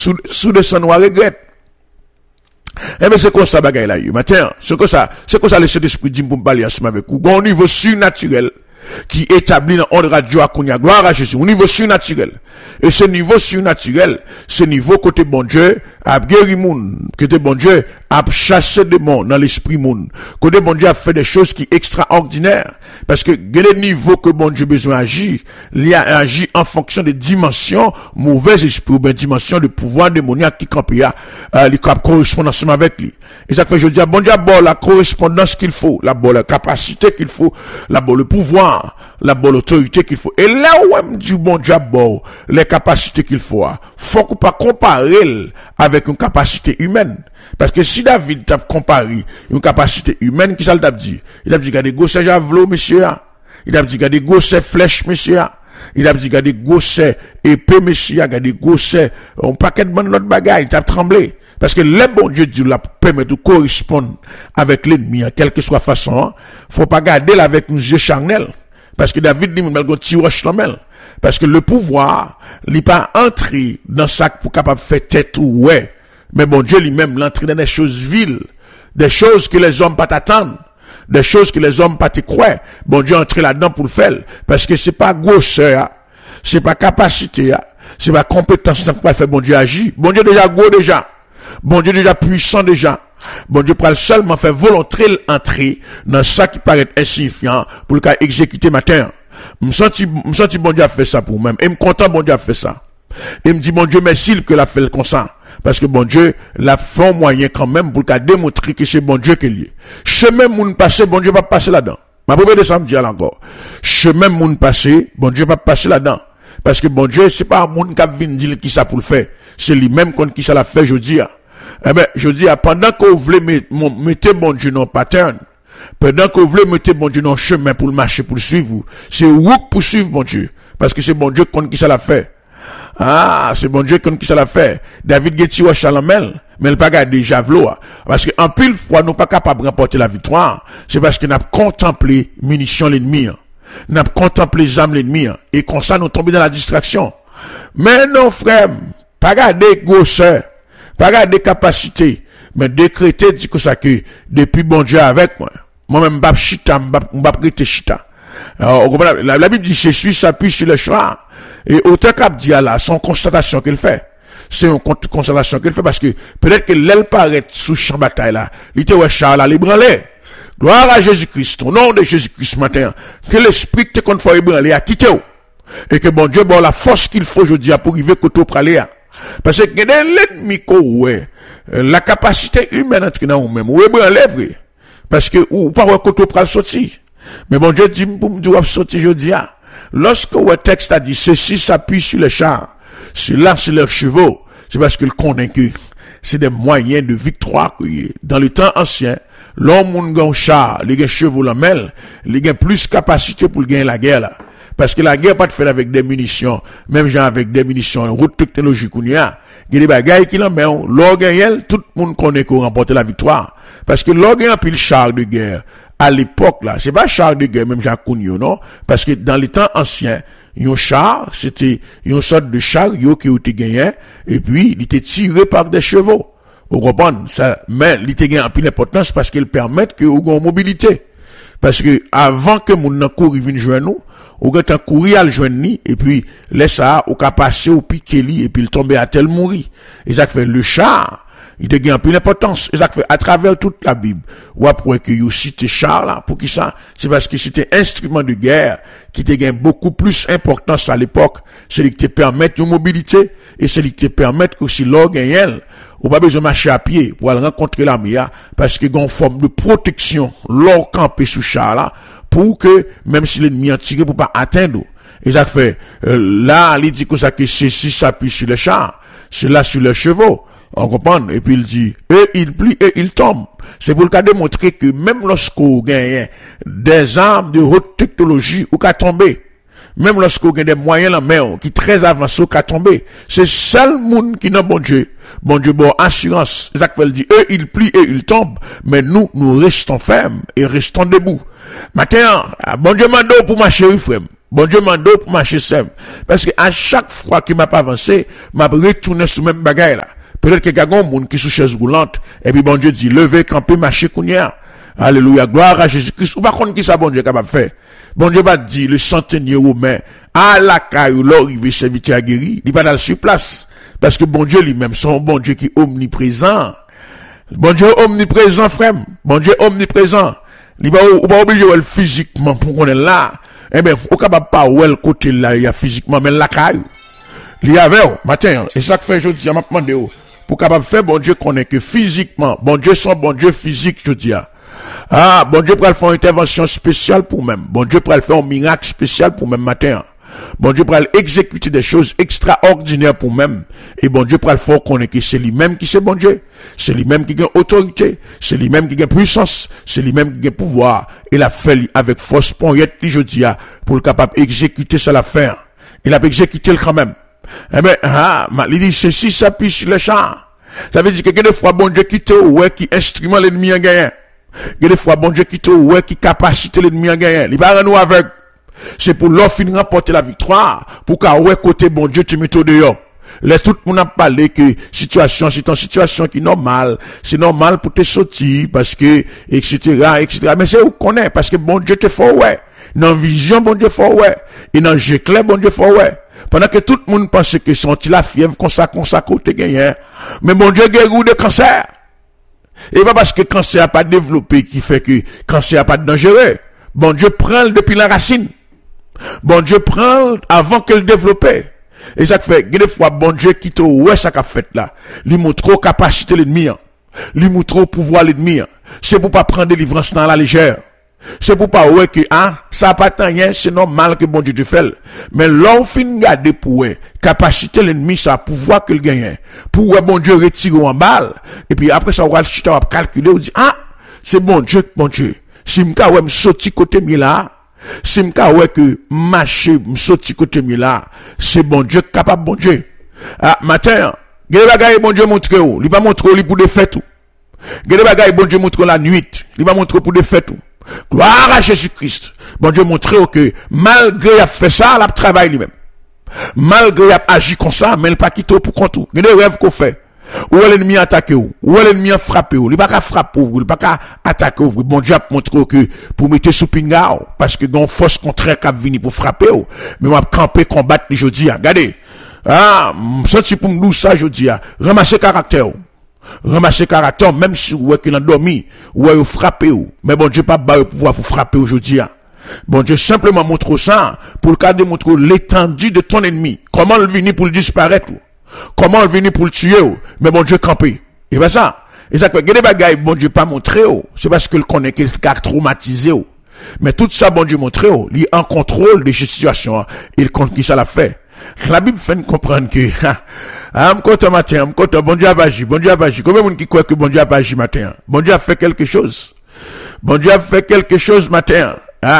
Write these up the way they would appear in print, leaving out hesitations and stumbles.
sous de sang noir regrette. Eh bien, c'est quoi ça, bagaille là, matin? C'est quoi ça le Saint-Esprit dit pour me parler ensemble avec vous? Bon, au niveau surnaturel, qui établit dans l'ordre radio à Kounia, gloire à Jésus, au niveau surnaturel. Et ce niveau surnaturel, ce niveau côté bon Dieu, a guéri moun, côté bon Dieu, a chassé des démons dans l'esprit moun. Côté bon Dieu a fait des choses qui extraordinaires. Parce que, le niveau que bon Dieu besoin d'agir, il a agi en fonction des dimensions, mauvais esprits, ou bien dimensions de pouvoir démoniaque qui campia, les correspondent ensemble avec lui. Et ça fait, je dis, bon Dieu a la correspondance qu'il faut, la capacité qu'il faut, le pouvoir, l'autorité qu'il faut. Et là où on dit bon Dieu a les capacités qu'il faut qu'on pas comparer avec une capacité humaine. Parce que si David t'a comparé une capacité humaine, qui ça l'a dit? Il a dit, regardez, gros c'est javelot, monsieur. Il a dit, regardez, gros c'est flèche, monsieur. Il a dit, regardez, gros c'est épée, monsieur. Regardez, gros c'est un paquet de notre bagaille. Il a tremblé. Parce que le bon Dieu Dieu la permet de correspondre avec l'ennemi, en quelque soit façon. Faut pas garder là avec un yeux charnel. Parce que David dit, malgré petit roche l'homme. Parce que le pouvoir, il n'est pas entré dans ça pour capable faire tête ou ouais. Mais bon Dieu lui-même l'entré dans des choses viles, des choses que les hommes pas t'attendent, des choses que les hommes pas te croient. Bon Dieu entré là-dedans pour le faire. Parce que c'est pas grosseur, c'est pas capacité, c'est pas compétence qui va faire bon Dieu agir. Bon Dieu déjà gros déjà. Bon Dieu déjà puissant déjà. Bon Dieu pourra seulement faire volontairement entrer dans ça qui paraît insignifiant pour le cas exécuter matin. Me senti bon Dieu a fait ça pour moi-même. Et me content bon Dieu a fait ça. Et me dit bon Dieu merci que l'a fait comme ça. Parce que bon Dieu l'a fait un moyen quand même pour le cas démontrer que c'est bon Dieu qui est lié. Chemin moun passé, bon Dieu va passer là-dedans. Ma première de ça me dit encore. Chemin moun passé, bon Dieu va passer là-dedans. Parce que bon Dieu, c'est pas un monde qui vient dire qui ça pour le faire. C'est lui-même qui ça l'a fait, je dis. Eh ben, je dis, pendant que vous voulez mettre bon Dieu dans le pattern, pendant que vous voulez mettre bon Dieu dans le chemin pour le marcher, pour le suivre, c'est vous pour suivre bon Dieu. Parce que c'est bon Dieu qui ça l'a fait. Ah, c'est bon Dieu qui ça l'a fait. David Getty wa chalamel, mais il pas gardé javelot. Parce que en pile fois, nous pas capable de remporter la victoire. C'est parce que nous avons contemplé munitions l'ennemi. Nous avons contemplé les âmes l'ennemi. Et comme ça, nous tombons dans la distraction. Mais non, frère, pas garder grosseur. Pas garder capacité, mais décréter dit que ça que depuis bon Dieu avec moi. Moi-même, m'bap chita, m'bap prêter chita. Alors, la Bible dit, Jésus s'appuie sur le choix. Et autant qu'à dire là, son constatation qu'il fait. C'est une constatation qu'il fait parce que peut-être que l'aile paraît sous champ bataille là. Il était ouais, Charles, il branlait. Gloire à Jésus-Christ, au nom de Jésus-Christ matin. Que l'esprit te confort ébranlé a quitté. Et que bon Dieu, bon, la force qu'il faut, je dis, pour arriver côté praléa. Parce que l'ennemi ouais, la capacité humaine entre nous même, ou est parce que ou pas ouais côté pral sortir. Mais bon Dieu dit pour me dire sortir je dis lorsque le texte a dit ceci s'appuie sur les chars, cela sur leurs chevaux, c'est parce qu'il connaît que c'est des moyens de victoire dans le temps ancien. L'homme moun gon char, les chevaux la mêle, les gain plus capacité pour gagner la guerre là. Parce que la guerre pas de faire avec des munitions, même genre avec des munitions, route technologique ou nia. Il y a des bagailles qui l'emmènent, l'orgueil, tout le monde connaît qu'on remporte la victoire. Parce que l'orgueil a pris le char de guerre. À l'époque, là, c'est pas char de guerre, même Jacques Cougno, non? Parce que dans les temps anciens, un char, c'était une sorte de chariot qui était gagné, et puis, il était tiré par des chevaux. Vous comprenez? Ça, mais, il était gagné en pile d'importance parce qu'il permet que vous ayez une mobilité. Parce que, avant que mon cours vienne joindre nous, ou quand courir à le joindre, et puis, laisse ça, ou qu'à passer au piquet et puis il tombe à tel mourir. Et ça fait le char, il te gagne un peu d'importance. Et ça fait à travers toute la Bible. Ou après que you cite char là, pour qui ça? C'est parce que c'était instrument de guerre qui te gagne beaucoup plus importance à l'époque. C'est lui qui te permet une mobilité, et c'est lui qui te permet que si l'or gagne, ou pas besoin de marcher à pied pour aller rencontrer l'armée, parce qu'il y a une forme de protection, l'or campé sous char là, pour que, même si l'ennemi a tiré pour pas atteindre. Et ça fait, là, il dit que ça, que ceci s'appuie sur les chars, cela sur les chevaux. On comprend? Et puis il dit, et il plie et il tombe. C'est pour le cas démontrer que même lorsqu'on gagne des armes de haute technologie, ou qu'à tomber, même lorsqu'on gagne des moyens la main, qui très avancés, ou qu'à tomber, c'est seul monde qui n'a bon Dieu, bon assurance. Jacques dit, eux, ils plient et ils tombent, mais nous restons fermes et restons debout. Matin, bon Dieu m'a donné pour ma chérie, frère. Bon Dieu m'a donné pour marcher simple. Parce que à chaque fois qu'il m'a pas avancé, m'a retourné sur même bagaille là. Peut-être qu'il y a un monde qui est sous chaise roulante, et puis bon Dieu dit, levez, campez, marchez, kounia. Alléluia, gloire à Jésus-Christ. Ou pas contre qui ça bon Dieu capable de faire. Bon Dieu va dire, le centenier romain, à la caille, l'arrivée serviteur à guéri, il va dans sur place. Parce que bon Dieu lui-même, son bon Dieu qui est omniprésent. Bon Dieu omniprésent, frère. Bon Dieu omniprésent. Il va pas obligé physiquement pour qu'on est là. Eh bien, au capable pas où le côté là, il y a physiquement, mais la caille. Il y avait, matin, et chaque fois, je dis, je m'a demandé, pour capable faire, bon Dieu connaît que physiquement, bon Dieu son bon Dieu physique, je dis, ah, bon Dieu pourrait faire une intervention spéciale pour même. Bon Dieu pourrait faire un miracle spécial pour même matin. Bon Dieu pourrait exécuter des choses extraordinaires pour même. Et bon Dieu pourrait faire connaître que c'est lui-même qui c'est bon Dieu. C'est lui-même qui a autorité. C'est lui-même qui a puissance. C'est lui-même qui a pouvoir. Il a fait avec force poignette, je dis, pour le capable d'exécuter ça l'affaire. Il a exécuté le quand même. Eh ben, il dit, ceci s'appuie sur le champ. Ça veut dire que des fois, bon Dieu qui te ouais, qui instrument l'ennemi en gagnant. Des fois, bon Dieu qui te ouais, qui capacite l'ennemi en gagnant. Il va nous avec. C'est pour l'offre de remporter la victoire. Pour qu'à ouais, côté bon Dieu, tu mets tout dehors. Là, tout le monde a parlé que situation, c'est une situation qui est normale. C'est normal pour te sortir parce que, etc., etc. Mais c'est où qu'on est parce que bon Dieu te fait ouais. Dans vision, bon Dieu fait ouais. Et dans jeu clair, bon Dieu fait ouais. Pendant que tout le monde pense que sont la fièvre, comme ça, côté gagné. Mais mon Dieu guérit de cancer. Et pas parce que cancer n'a pas développé qui fait que cancer n'a pas de dangereux. Bon Dieu prend depuis la racine. Bon Dieu prend avant qu'elle développe. Et ça fait, des fois, bon Dieu quitte ouais, ça qu'a fait là. Lui montre trop capacité l'ennemi. Lui montre trop pouvoir l'ennemi. C'est pour pas prendre délivrance dans la légère. C'est pour pas ouais que ça pas tant rien, c'est normal que bon Dieu te fait. Mais l'on fin garder pour capacité l'ennemi ça pouvoir que le gagne. Pour bon Dieu retirer en balle et puis après ça on va calculer on dit c'est bon Dieu. Si m'ka ouais me sorti côté mi là, si m'ka ouais que marcher me sorti côté mi là, c'est bon Dieu capable bon Dieu. Matin, gade bagay bon Dieu montre ou, il va montrer lui pour de fête ou. Gade bagay bon Dieu montre la nuit, il va montrer pour de fête ou. Gloire à Jésus-Christ. Bon Dieu montre que malgré il a fait ça, il a travaillé lui-même. Malgré il a agi comme ça, mais il pas quitté pour compte tout. Il y a des rêves qu'on fait. Ou l'ennemi attaqué ou l'ennemi a frappé ou, il pas qu'à frapper ou, il pas qu'à attaquer ou. Bon Dieu montre que pour mettre sous pinga parce que dans force contraire qui vient pour frapper ou, mais on va camper combattre aujourd'hui. Regardez. Senti pour nous ça aujourd'hui. Ramasser caractère. Ramasser caractère, même si vous êtes endormi, ou vous frappez, mais bon Dieu pas le pouvoir vous frapper aujourd'hui. Bon Dieu simplement montre ça, pour le cas de montrer l'étendue de ton ennemi. Comment il vient pour le disparaître, comment il vient pour le tuer, mais bon Dieu camper. Et ben ça, et ça fait, des bagailles, bon Dieu pas montrer, c'est parce qu'il connaît qu'il a traumatisé. Mais tout ça, bon Dieu montre, il est en contrôle des situations, il compte qui ça l'a fait. La Bible fait comprendre que, me content matin, me content, bon Dieu a agi. Combien de monde qui croit que bon Dieu a agi matin? Bon Dieu a fait quelque chose. Bon Dieu a fait quelque chose matin.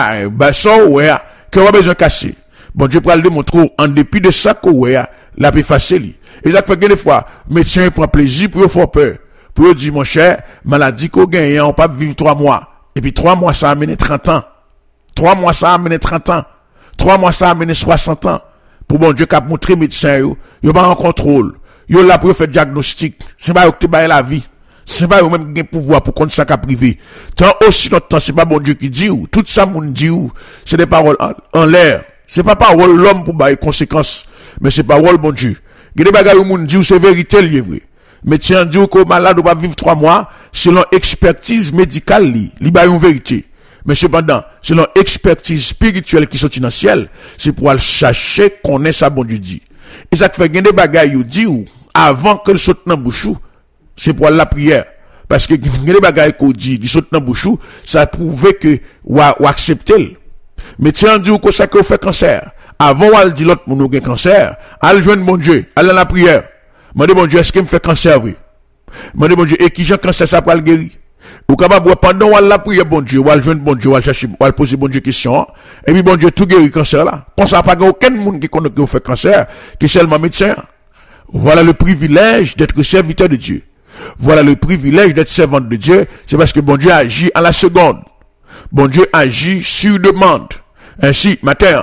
Ça, ouais, que on a besoin de casser. Bon Dieu peut le démontrer, en dépit de ça, que ouais, la plus facile. Et ça fait que des fois, médecin prend plaisir pour faire peur. Pour dire, mon cher, maladie qu'on gagne, on peut vivre 3 mois. Et puis 3 mois, ça a amené 30 ans. 3 mois, ça a amené 30 ans. 3 mois, ça a amené 60 ans. Pour bon Dieu, qu'a montré médecin, yo pas en contrôle. Yo là pour faire diagnostic. C'est pas yo qui te baille la vie. C'est pas yo même qui pouvoir pour compte ça qu'a privé. Tant aussi longtemps, c'est pas bon Dieu qui dit ou. Tout ça, moun dit ou. C'est des paroles en l'air. C'est pas parole l'homme pour bailler conséquences. Mais c'est parole bon Dieu. Il y a des bagages où moun dit ou c'est vérité, lié vrai. Médecin dit ou que malade ou pas vivre 3 mois, selon expertise médicale, li baille une vérité. Mais cependant, selon expertise spirituelle qui sont dans le ciel, c'est pour aller chercher qu'on est ça bon Dieu dit. Et ça fait gagner des bagailles ou dit ou, avant que le saute dans bouchou, c'est pour la prière. Parce que gagner des bagailles qu'on dit, il saute dans bouchou, ça prouve que ou accepter. Mais tiens dit ou que ça que fait cancer. Avant ou al dit l'autre mon ou cancer, al joindre mon Dieu, al dans la prière. Moi bon Dieu, est-ce qu'il me fait cancer oui? Moi bon Dieu, et qui j'ai cancer ça pour le guérir? Ou capable pendant la prière bon Dieu, ou al joindre bon Dieu, ou al chercher, ou al poser bon Dieu question, et puis bon Dieu tout guérit cancer là. Comme ça pas aucun monde qui connaît que fait cancer, qui est seulement médecin. Voilà le privilège d'être serviteur de Dieu. Voilà le privilège d'être servante de Dieu, c'est parce que bon Dieu agit à la seconde. Bon Dieu agit sur demande. Ainsi, matin,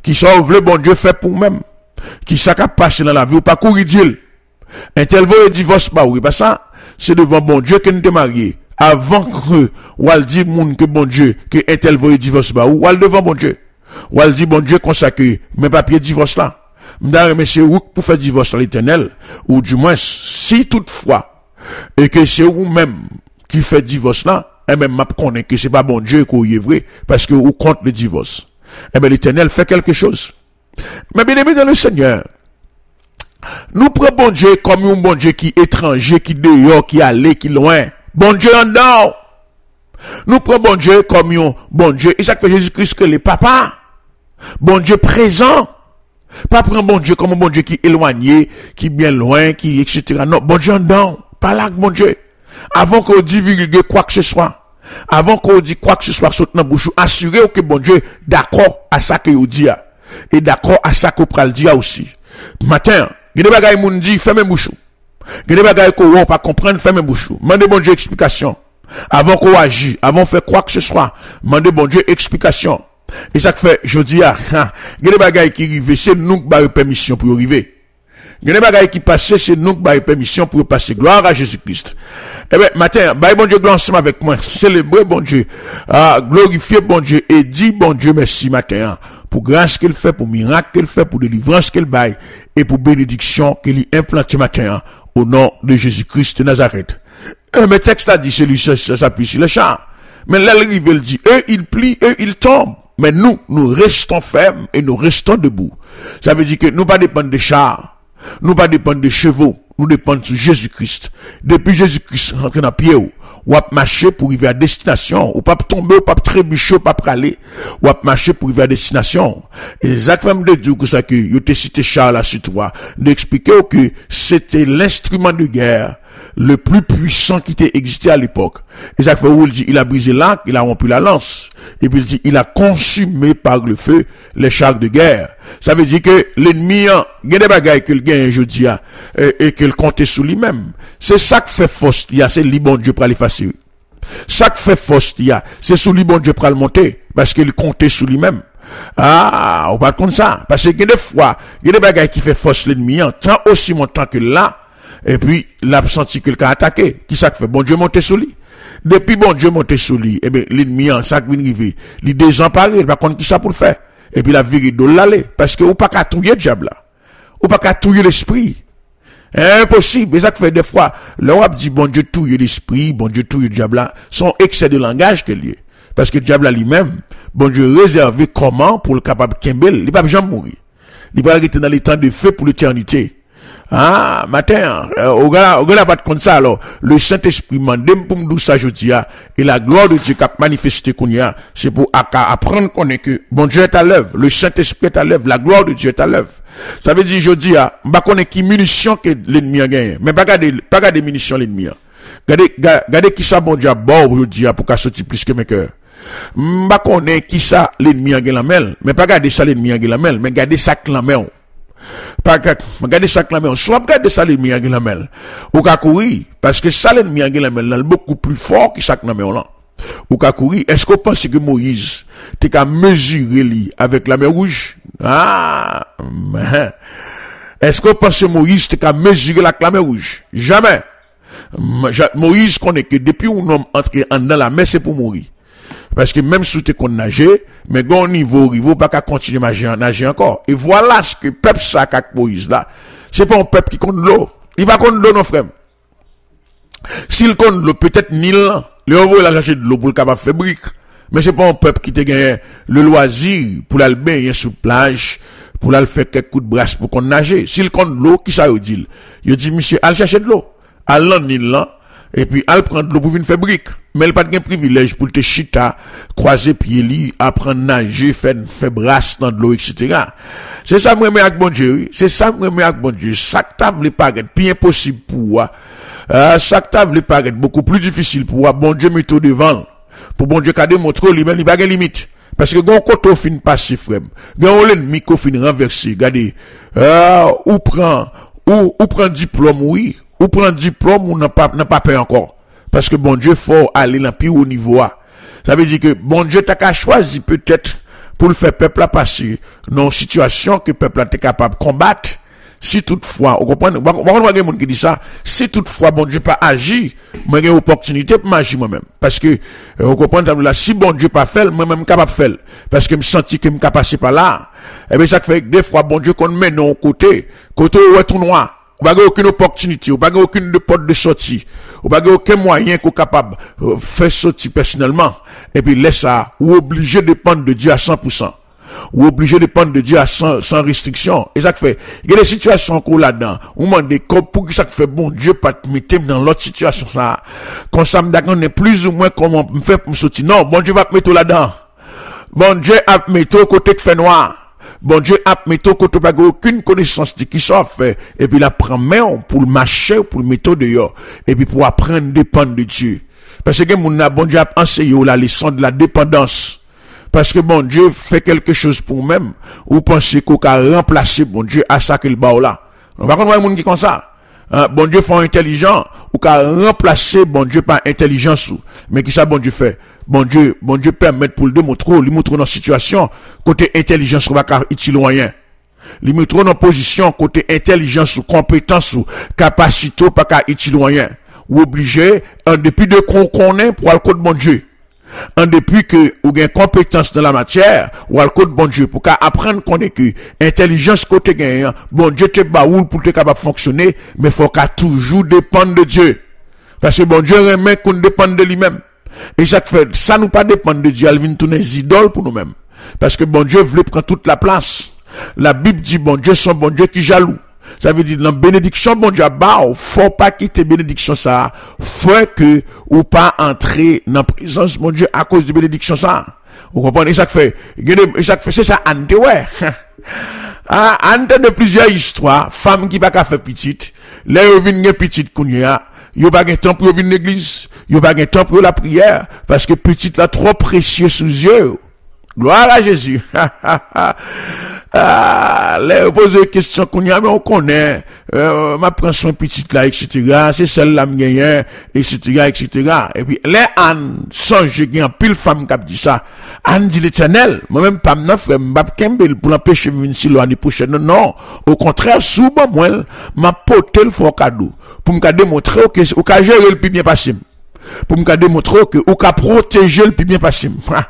Qui ça le bon Dieu fait pour même. Qui ça qui passe dans la vie ou pas courir Dieu. Un tel voye divorce pas oui, pas ça. C'est devant bon Dieu que nous te marié. Avant que ou al dit moun que bon Dieu que un tel voye divorce pas ou al devant bon Dieu. Ou al dit bon Dieu consacré mes papiers divorce là. M'dare mais c'est ou pour faire divorce à l'Éternel ou du moins si toutefois et que c'est vous même qui fait divorce là, et même m'a connaît que c'est pas bon Dieu qu'on y est vrai parce que vous compte le divorce. Et bien l'Éternel fait quelque chose. Mais bien aimé dans le Seigneur, nous prenons bon Dieu comme un bon Dieu qui est étranger, qui dehors, qui allé, qui loin. Bon Dieu en dedans. Nous prenons bon Dieu comme un bon Dieu. Et ça fait Jésus-Christ que les papas. Bon Dieu présent. Pas prendre bon Dieu comme un bon Dieu qui est éloigné, qui est bien loin, qui etc. Non, bon Dieu en dedans. Pas là que bon Dieu. Avant qu'on divulgue quoi que ce soit. Avant qu'on dise quoi que ce soit saute dans bouche, assurez que bon Dieu d'accord à ça que vous dit et d'accord à ça que pral dire aussi. Matin, il y a des bagages moun dit fermez bouche. Il y a des bagages qu'on va pas comprendre fermez bouche. Mandez bon Dieu explication. Avant qu'on agisse, avant faire quoi que ce soit, mandez bon Dieu explication. Et ça fait je dis il y a des bagages qui arrivent, c'est nous qui ba permission pour arriver. Il y a des bagages qui passent, c'est nous qui ba permission pour passer. Gloire à Jésus-Christ. Eh bien, matin, bah, bon Dieu, gloire ensemble avec moi. Célébrer bon Dieu. Glorifier bon Dieu et dire bon Dieu merci matin. Pour grâce qu'il fait, pour miracle qu'il fait, pour délivrance qu'il baille et pour bénédiction qu'il implante matin. Au nom de Jésus-Christ de Nazareth. Mais texte a dit, celui-ci, ça s'appuie sur le champ. Mais là, il dit, eux, ils plient, eux, ils tombent. Mais nous restons fermes et nous restons debout. Ça veut dire que nous pas dépendre des chars. Nous pas dépendre des chevaux, nous dépendons de Jésus-Christ. Depuis Jésus-Christ rentre dans pied ou ap marcher pour arriver à destination, ou pas tomber, ou pas trébucher, ou pas praler, ou ap marcher pour arriver à destination. Et Jacques femme de Dieu que ça que yo te cité Charles à toi, d'expliquer que c'était l'instrument de guerre le plus puissant qui était existé à l'époque. Et Jacques Ferroul dit, il a brisé l'arc, il a rompu la lance. Et puis il dit, il a consumé par le feu les chars de guerre. Ça veut dire que l'ennemi, il y a des bagailles que le gagne, je dis, et qu'il comptait sous lui-même. C'est ça qui fait force, c'est lui bon Dieu pour l'effacer. Ça qui fait force, c'est sous lui bon Dieu pour le monter, parce qu'il comptait sous lui-même. Ah, on parle comme ça. Parce que des fois, il y a des bagailles qui fait force l'ennemi, tant aussi longtemps que là, et puis, l'a senti quelqu'un attaqué. Qui ça fait? Bon Dieu monte sous lui. Depuis bon Dieu monte sous lui, eh bien, l'ennemi, ça qui vient arriver, il désemparé, il va contre qui ça pour le faire. Et puis, la vérité de l'aller. Parce que, ou pas qu'à touiller le diable là. Ou pas qu'à touiller l'esprit. Impossible. Et ça fait des fois, l'Europe dit bon Dieu touille l'esprit, bon Dieu touille le diable là, son excès de langage que lié. Parce que le diable là lui-même, bon Dieu réservé comment pour le capable Kembel, il va pas jamais mourir. Il va rester dans les temps de feu pour l'éternité. Ah, matin, au gars pas de compte ça, alors, le Saint-Esprit m'a pour me dire ça, je dis, et la gloire de Dieu qui a manifesté qu'on y a, c'est pour apprendre qu'on est que, bon Dieu est à l'œuvre, le Saint-Esprit est à l'œuvre, la gloire de Dieu est à l'œuvre. Ça veut dire, je dis, m'ba connaît qui munitions que l'ennemi a gagné, mais pas garder munitions l'ennemi. Regardez qui ça, bon Dieu, bon, je dis, pour qu'à sortir plus que mes cœurs. M'ba connaît qui ça, l'ennemi a gagné la mêle, mais pas garder ça, l'ennemi a gagné la mêle, mais garder ça, la mêle. Pas regarder ça clamé, soit regarder ça l'ennemi en gueule ou ka courir parce que ça l'ennemi en gueule est beaucoup plus fort que ça clamé là. Ou ka courir, est-ce qu'on pense que Moïse t'es qu'à mesurer lui avec la mer rouge? Ah, est-ce qu'on pense que Moïse t'es qu'à mesurer la mer rouge? Jamais. Moïse connaît que depuis un homme entré dans la mer c'est pour mourir. Parce que même si tu es nager, mais au niveau, pas qu'à continuer à nager encore. Et voilà ce que le peuple ça avec Moïse là. C'est pas un peuple qui compte l'eau. Il va compte l'eau, nos frères. S'il compte l'eau, peut-être Nil, les envoie la chercher de l'eau pour le capable faire brique. Mais c'est pas un peuple qui te gagne le loisir pour aller baigner sur plage, pour aller faire quelques coups de brasse pour qu'on nager. S'il compte l'eau, qui ça veut dire? Il dit, monsieur, allez chercher de l'eau. Allez en Nil là. Et puis, elle prend de l'eau pour venir faire brique. Mais elle pas de privilège pour te chita, croiser pied li, apprendre à nager, faire brasse dans de l'eau, etc. C'est ça, moi, avec bon Dieu, oui. C'est ça, moi, avec bon Dieu. Ça que t'as voulu paraître, puis impossible pour moi. Ça que t'as voulu paraître beaucoup plus difficile pour moi. Bon Dieu, met tout devant. Pour bon Dieu, qu'a démontré, lui-même, il va y limite. Parce que, quand on fin passé, frère, quand l'ennemi, qu'on fin renversé, regardez, ou prend diplôme, oui. Ou prend diplôme ou n'a pas peur encore. Parce que bon Dieu faut aller dans plus haut niveau. Ça veut dire que bon Dieu t'a qu'à choisir peut-être pour le faire peuple à passer dans une situation que peuple est capable de combattre. Si toutefois, vous comprenez, il y a des gens qui disent ça, si toutefois, bon Dieu pas agi, moi j'ai une opportunité pour m'agir moi-même. Parce que, vous comprenez, là, si bon Dieu pas fait, moi-même capable de faire. Parce que je me sens que je suis passé par là. Et bien, ça fait que des fois, bon Dieu qu'on met non côté où est tout noir. Ou pas aucune opportunité, ou pas aucune porte de sortie, ou pas aucun moyen qu'on est capable de faire sortir personnellement. Et puis, laisse ça, ou obligé de dépendre de Dieu à 100%. Ou obligé de dépendre de Dieu sans restriction. Et ça fait, il y a des situations qu'on là-dedans. On demande pour que ça fait bon Dieu pas te mettre dans l'autre situation, ça. Quand ça me donne plus ou moins comment me faire pour me sortir. Non, bon Dieu va te mettre là-dedans. Bon Dieu va te mettre au côté qui fait noir. Bon Dieu a mis au côté pas aucune connaissance de qui ça fait. Et puis il prend main pour le marcher, pour le mettre dehors. Et puis pour apprendre à dépendre de Dieu. Parce que bon Dieu a enseigné la leçon de la dépendance. Parce que bon Dieu fait quelque chose pour vous-même, ou pensez qu'on a remplacé bon Dieu à ça qu'il bat là. On va comprendre les gens qui comme ça. Bon Dieu fait intelligent, ou qu'a remplacé bon Dieu par intelligence. Mais qui ça bon Dieu fait? Bon Dieu permet pour le démontrer, lui montrer dans situation, côté intelligence, ou pas utile moyen. Lui montrer dans position, côté intelligence, ou compétence, ou capacité, pas qu'à utile moyen. Ou obligé, en dépit de qu'on connaît pour le code bon Dieu. En depuis que ou gain compétence dans la matière ou al code bon Dieu pour qu'à apprendre qu'on est que intelligence côté gagnant bon Dieu te baoul pour te capable fonctionner mais faut qu'à toujours dépendre de Dieu parce que bon Dieu remet qu'on dépende de lui-même et ça fait ça nous pas dépendre de Dieu elle vient tourner des idoles pour nous-mêmes parce que bon Dieu veut prendre toute la place. La Bible dit bon Dieu son bon Dieu qui jaloux. Ça veut dire, dans bénédiction, bon Dieu, faut pas quitter bénédiction ça. Faut que, ou pas entrer dans la présence, bon Dieu, à cause de bénédiction ça. Vous comprenez? Ça fait, c'est ça, Anne, ouais. Anne de plusieurs histoires, femmes qui pas qu'à faire petite, là, ils viennent petite, kounya. Yo pas de temps pour venir l'église. Yo pas de temps pour la prière. Parce que petite là, trop précieux sous yeux. Gloire à Jésus. Là, pose des questions qu'on y a, mais on connaît, ma prend son petite là, etc. C'est celle-là, m'gagne, etc., etc. Et puis, là, Anne, songe, j'ai un pile femme qui a dit ça. Anne dit l'Éternel, moi-même, pas m'en frère, m'bap kembel pour l'empêcher de venir si l'année prochaine. Non. Au contraire, souvent, moi, m'a poté le fort cadeau. Pour me démontrer que, ou qu'a gérer le plus bien passé. Pour me démontrer que, ou qu'a protéger le plus bien passé.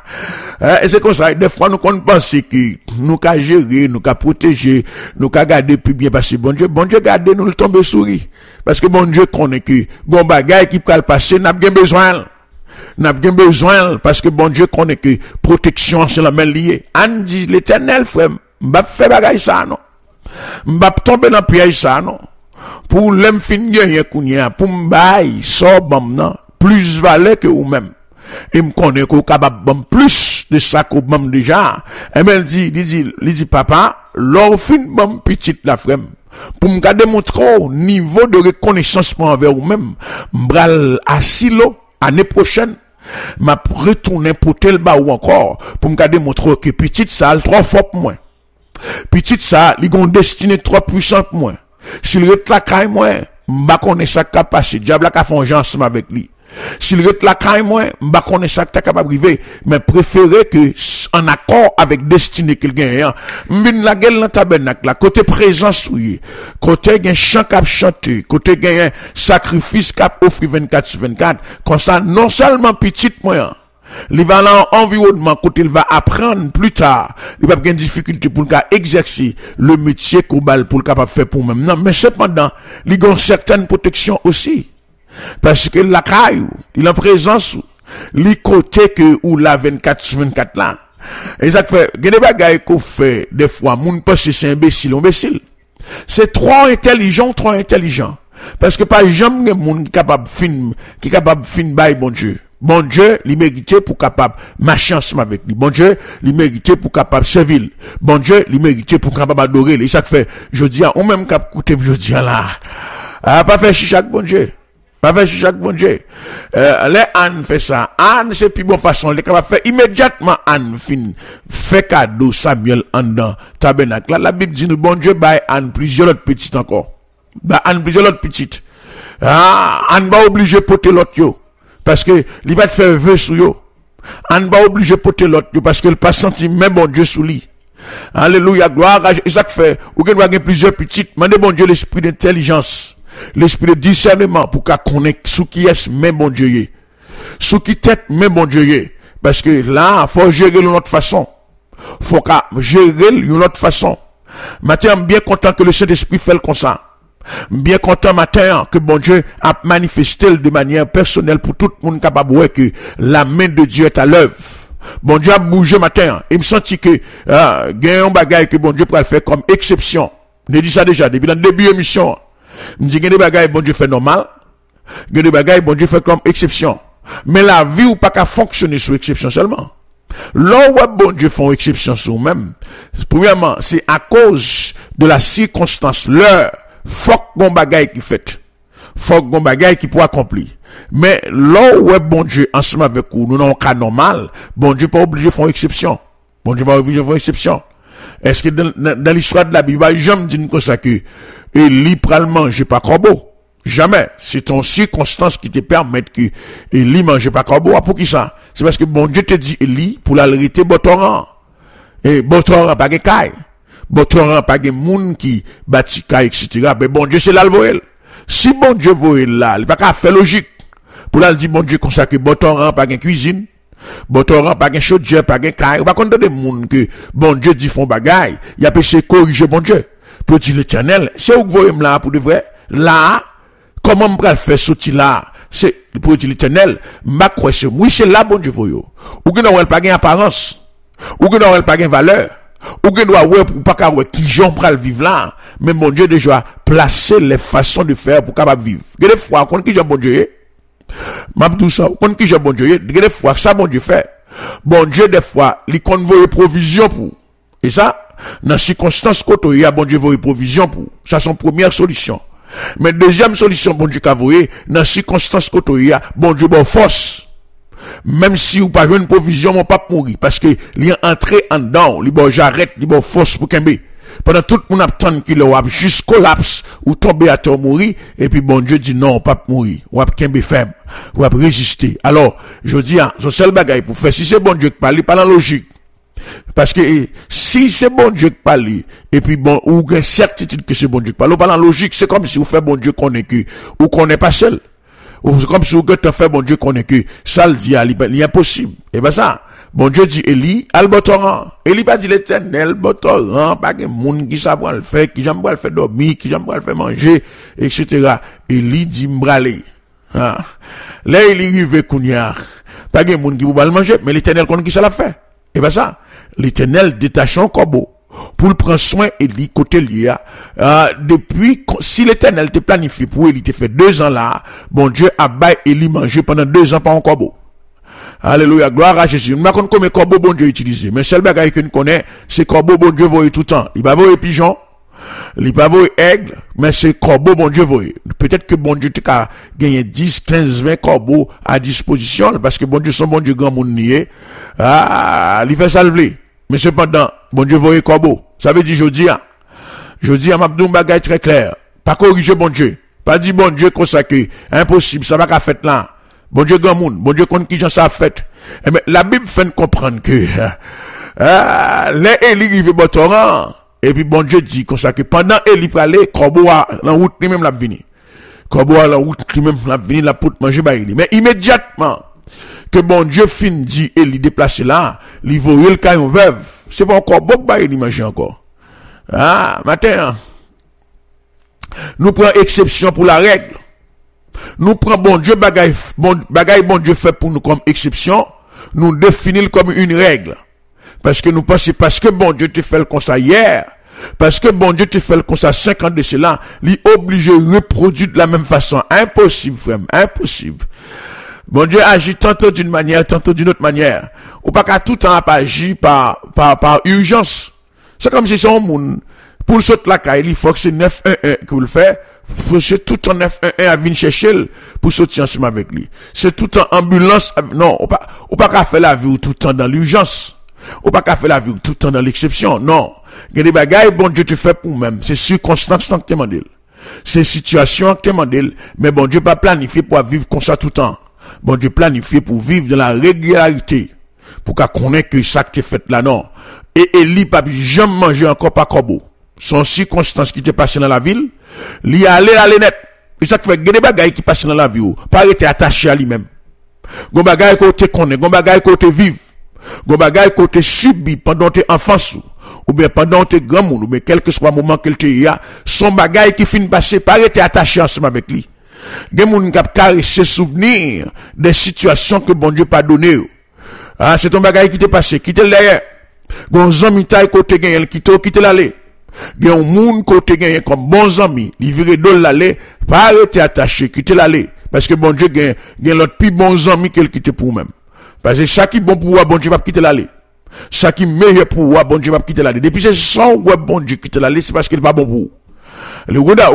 Et c'est comme ça, des fois, nous pensons que nous qu'a gérer, nous qu'a protéger, nous qu'a garder plus bien passé. Bon Dieu, garde nous le tomber souris. Parce que bon Dieu connaît que, bon bagay qui peut le passer, n'a pas besoin. N'a pas besoin, parce que bon Dieu connaît que protection, c'est la même liée. Anne dit, l'Éternel, frère, m'bap fait bagay ça, non. M'bap tomber dans piège ça, non. Pour l'em fin gagner kounya, pour m'bay, so bam, non. Plus valeur que vous-même. Et me connaît qu'on capable de plus de ça qu'on même déjà. Et ben, il dit, papa, l'or fin bon petite la frère. Pour me démontrer au niveau de reconnaissance envers vous-même, m'bral assis l'eau, année prochaine, m'a retourné pour tel bas ou encore, pour me démontrer que petite ça, trop fort pour moi. Petite ça, il a une destinée trop puissante pour moi. S'il rete la caille moi, m'a connaît sa capacité, diable a fait un ensemble avec lui. S'il rete la caille moi, m'ba connaît ça que t'as capable de mais préférer que en accord avec destinée qu'il gagne. M'vin la gueule dans tabernacle là, côté présence ouye, côté gagne chant cap chanter, côté gagne sacrifice cap offrir 24/24, comme ça non seulement petite moi, il va dans l'environnement côté il va apprendre plus tard, il va avoir difficulté pour exercer le métier qu'on balle pour le capable faire pour même. Non, mais cependant, il a une certaine protection aussi. Parce que la caille, il en présence, les côtés que ou la 24/24 là. Et ça fait, il y a des bagailles qu'on fait, des fois, moun pense que c'est imbécile. C'est trop intelligent. Parce que pas jamais moun qui capable fin bail bon Dieu. Bon Dieu, il méritait pour capable marcher ensemble avec lui. Bon Dieu, il méritait pour capable servir. Bon Dieu, il méritait pour capable adorer. Et ça fait, je dis, on même cap coûter, je dis là. Pas faire chicha bon Dieu. Pas faire chaque bon Dieu. Les Anne fait ça. Anne, c'est plus bonne façon. Les capable faire immédiatement Anne fait cadeau Samuel en dans tabernacle. La Bible dit, bon Dieu, bah, Anne plusieurs autres petites encore. Bah, Anne plusieurs autres petites. Anne va obliger de porter l'autre yo. Parce que, il va te faire vœu sur yo. On pas obligé de porter l'autre parce qu'il pas senti même bon Dieu sous lui. Alléluia, gloire à Dieu. Ça fait, ou qu'il y a plusieurs petites, demandez bon Dieu l'esprit d'intelligence, l'esprit de discernement pour qu'on connaisse sous qui est même bon Dieu. Sous qui tête même bon Dieu. Parce que là, faut gérer d'une autre façon. Faut qu'à gérer d'une autre façon. Matin, bien content que le Saint-Esprit fait le comme ça. Bien content matin que bon Dieu a manifesté de manière personnelle pour tout le monde capable de voir que la main de Dieu est à l'œuvre. Bon Dieu a bougé matin. Il me sentit que il y a un bagage que bon Dieu pourrait faire comme exception. Je dis ça déjà depuis le début de l'émission. Je dis qu'il y a des bagages bon Dieu fait normal. Il y a des bagages bon Dieu fait comme exception. Mais la vie ou pas qu'à fonctionner sous exception seulement. Là où bon Dieu font exception sur eux-mêmes. Premièrement, c'est à cause de la circonstance, l'heure. Faut bon bagaille qui fait. Faut bon bagaille qui pour accomplir. Mais là où bon Dieu ensemble avec vous, nous n'avons cas normal, bon Dieu pas obligé de faire exception. Bon Dieu pas obligé de faire exception. Est-ce que dans l'histoire de la Bible, jamais dit comme ça que Élie pral manger pas corbeau? Jamais. C'est ton circonstance qui te permet que Élie mange pas corbeau. Pour qui ça? C'est parce que bon Dieu te dit Élie pour l'arrêter botoran. Et botoran pas de caille. Botoran pas de moun qui bâti caille, etc. Mais bon Dieu c'est là le voyel. Si bon Dieu voyel là, il pas qu'à faire logique. Pour là, il dit bon Dieu comme ça que botoran pas de cuisine. Botoran pas de chaudière, pas de caille. Pas contre des moun que bon Dieu dit font bagaille. Il a pu se corriger bon Dieu. Pour dire l'Éternel, c'est où vous voyez là pour de vrai? Là, comment on va faire sortir là? C'est pour dire l'Éternel, ma croix c'est oui, c'est là bon Dieu voyo. Ou que n'aura pas gain apparence, ou que n'aura pas gain valeur, ou que doit ouais ou pas ouais qui j'en pral vivre là, mais mon Dieu déjà placé les façons de faire pour capable vivre. Des fois quand qui j'en bon Dieu, m'a tout ça, quand qui j'en bon Dieu, des fois ça bon Dieu fait. Bon Dieu des fois, il convoie provision pour. Et ça dans circonstances côté il y a bon Dieu voye provision pour. Ça son première solution. Mais deuxième solution, bon Dieu qu'a voyé, dans circonstances côté bon Dieu bon force. Même si ou pas une provision, mon pas mourir. Parce que, il est entré en dedans, il bon j'arrête, il bon force pour qu'embe. Pendant tout le monde attend qu'il a juste collapse, ou tomber à terre mourir, et puis bon Dieu dit non, pas mourir. Ou à qu'embe ferme. Ou à résister. Alors, je dis, son seul bagage pour faire, si c'est bon Dieu qui parle, pas la logique. Parce que si c'est bon Dieu qui parle, et puis bon, ou une certitude que c'est bon Dieu qui parle, ou pas la logique, c'est comme si vous faites bon Dieu qu'on est que, ou qu'on n'est pas seul. Ou c'est comme si vous faites bon Dieu qu'on est que, ça le dit, il est impossible. Et ben ça, bon Dieu dit Élie, al botoran. Élie pas dit l'Éternel, botoran, pas que moun qui savoir le faire, qui j'aime le faire dormir, qui j'aime le faire manger, etc. Élie dit m'bralé. Là, Élie rive kounya. Pas que moun qui vous va le manger, mais l'Éternel connaît qui ça l'a fait. Et ben ça, l'Éternel détache un corbeau pour le prendre soin et lui côté lié. Depuis, si l'Éternel te planifie pour Élie, te fait 2 ans là, bon Dieu a baillé Élie manger pendant 2 ans par un corbeau. Alléluia, gloire à Jésus. Nous ne connaissons pas combien de corbeaux bon Dieu utilisé, mais seul bagage que nous connaissons, c'est corbeau bon Dieu voyait tout le temps. Il va voir pigeon, il va voir aigle, mais c'est corbeau bon Dieu voyait. Peut-être que bon Dieu t'a gagné 10, 15, 20 corbeaux à disposition, parce que bon Dieu son bon Dieu grand monde nié. Il fait salver. Mais cependant, bon Dieu voyait corbeau. Ça veut dire, je dis à Mabdou bagay très clair. Pas corriger bon Dieu. Pas dire bon Dieu consacré. Impossible, ça va qu'à fait là. Bon Dieu grand monde. Bon Dieu compte qui j'en ça fait. Eh bien, la Bible fait comprendre que, les Élie rive botoran. Et puis bon Dieu dit consacré. Pendant Élie pralé, corbeau a, la route lui-même l'a vini. Corbeau a la route lui-même l'a vini, la pour manger ba Élie. Mais immédiatement, que bon Dieu fin dit Élie déplacé là, il voyait le caillon veuve. C'est pas encore bon que Élie mange encore. Matin, nous prenons exception pour la règle. Nous prenons bon Dieu bagaille bon Dieu fait pour nous comme exception, nous définissons comme une règle. Parce que nous pensons, parce que bon Dieu te fait le conseil hier, parce que bon Dieu te fait le conseil 5 ans de cela, il est obligé de reproduire de la même façon. Impossible, frère, impossible. Bon Dieu agit tantôt d'une manière, tantôt d'une autre manière. Ou pas qu'à tout temps pas agir par urgence. C'est comme si c'est un monde. Pour le sauter la caille, il faut que c'est 911 que vous le faites. C'est tout en 911 à venir chercher pour sortir ensemble avec lui. C'est tout en ambulance. Non, ou pas qu'à faire la vie tout le temps dans l'urgence. Ou pas qu'à faire la vie tout le temps dans l'exception. Non. Il y a des bagailles, bon Dieu te fait pour même. C'est circonstance que tu m'en dis. C'est situation que tu m'en dis. Mais bon Dieu pas planifié pour vivre comme ça tout le temps. Bon Dieu planifié pour vivre dans la régularité. Pour qu'on connaisse que ça qui est fait là, non. Et Élie pas jamais manger encore pas corbeau. Son circonstance qui était passé dans la ville, lui aller net. Et ça fait des bagailles qui passent dans la vie, pas être attaché à lui-même. Gon bagaille côté connaît, gon bagaille côté vivre. Gon bagaille côté subi pendant tes enfance ou bien pendant tes grand monde ou bien quel que soit le moment qu'il te y a, son bagaille qui finit passer pas être attaché ensemble avec lui. Gen moun k'ap caresser souvenir des situations que bon Dieu pas donné. Ah, c'est ton bagaille qui t'est passé, quitte le derrière. Gon zami tay côté gen quitte l'aller. Gen moun côté gen comme bon ami, li vire dol l'aller, pas arrêter attaché, quitte l'aller parce que bon Dieu gen l'autre plus bon ami qu'elle quitte pour même. Parce que ça qui bon pour moi bon Dieu va quitter l'aller. Ça qui meilleur pour moi bon Dieu va quitter l'aller. Depuis c'est son ouais bon Dieu quitte l'aller, c'est parce qu'il pas bon pour. Le gona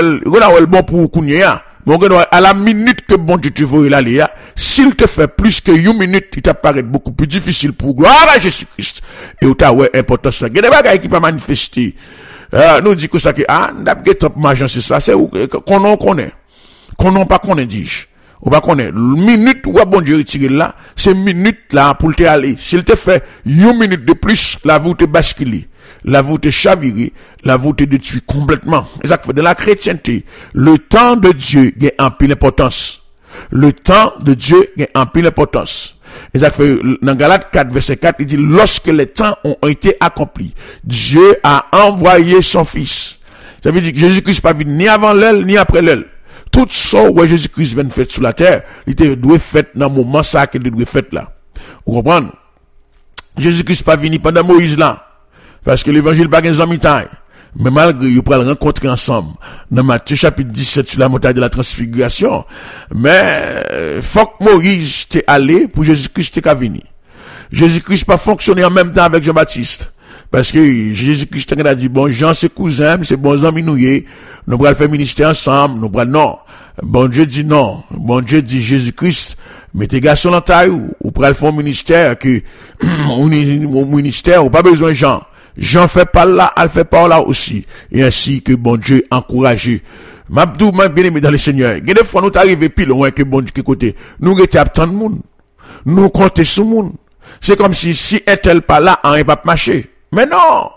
bon pour kounya. Mon gars, à la minute que bon Dieu te voit l'aller, s'il te fait plus que une minute, il t'apparaît beaucoup plus difficile pour gloire à Jésus-Christ. Et où t'as ouais importance ça. Il y a des bagages qui pas manifester. Nous dit que ça que n'abge top margent c'est ça, c'est qu'on connaît. Qu'on pas connaît dis. Ou pas connaît. Minute où bon Dieu retirer là, c'est minute là pour te aller. S'il te fait une minute de plus, la vous te basculer. La vous te chavirer, la vous te détruire complètement. Exactement. Dans la chrétienté, le temps de Dieu gagne en pile importance. Le temps de Dieu gagne en pile importance. Exactement. Dans Galates 4, verset 4, il dit, lorsque les temps ont été accomplis, Dieu a envoyé son Fils. Ça veut dire que Jésus-Christ pas venu ni avant l'aile, ni après l'aile. Tout ça, où Jésus-Christ vient faire sur la terre, il doit faire dans le moment ça qu'il doit faire là. Vous comprenez? Jésus-Christ pas venu pendant Moïse là. Parce que l'évangile pas gagne en taille. Mais malgré, ils pourront rencontrer ensemble. Dans Matthieu chapitre 17 sur la montagne de la transfiguration. Mais, faut que Moïse t'est allé pour Jésus-Christ t'est qu'à venir. Jésus-Christ pas fonctionné en même temps avec Jean-Baptiste. Parce que Jésus-Christ a dit, bon, Jean c'est cousin, c'est bon amis noués. Nous pourrons faire ministère ensemble. Nous pourrons, non. Bon Dieu dit non. Bon Dieu dit Jésus-Christ, mettez garçon dans taille ou pourrons faire un ministère que, un ministère ou pas besoin de Jean. Jean fait pas là, elle fait pas là aussi. Et ainsi que bon Dieu encouragé. M'abdou, m'a bien aimé dans le Seigneur. Il y a des fois nous t'arriver pile loin que bon Dieu qui côté. Nous étions absents de monde. Nous comptons sur monde. C'est comme si un tel pas là, on n'est pas marché. Mais non.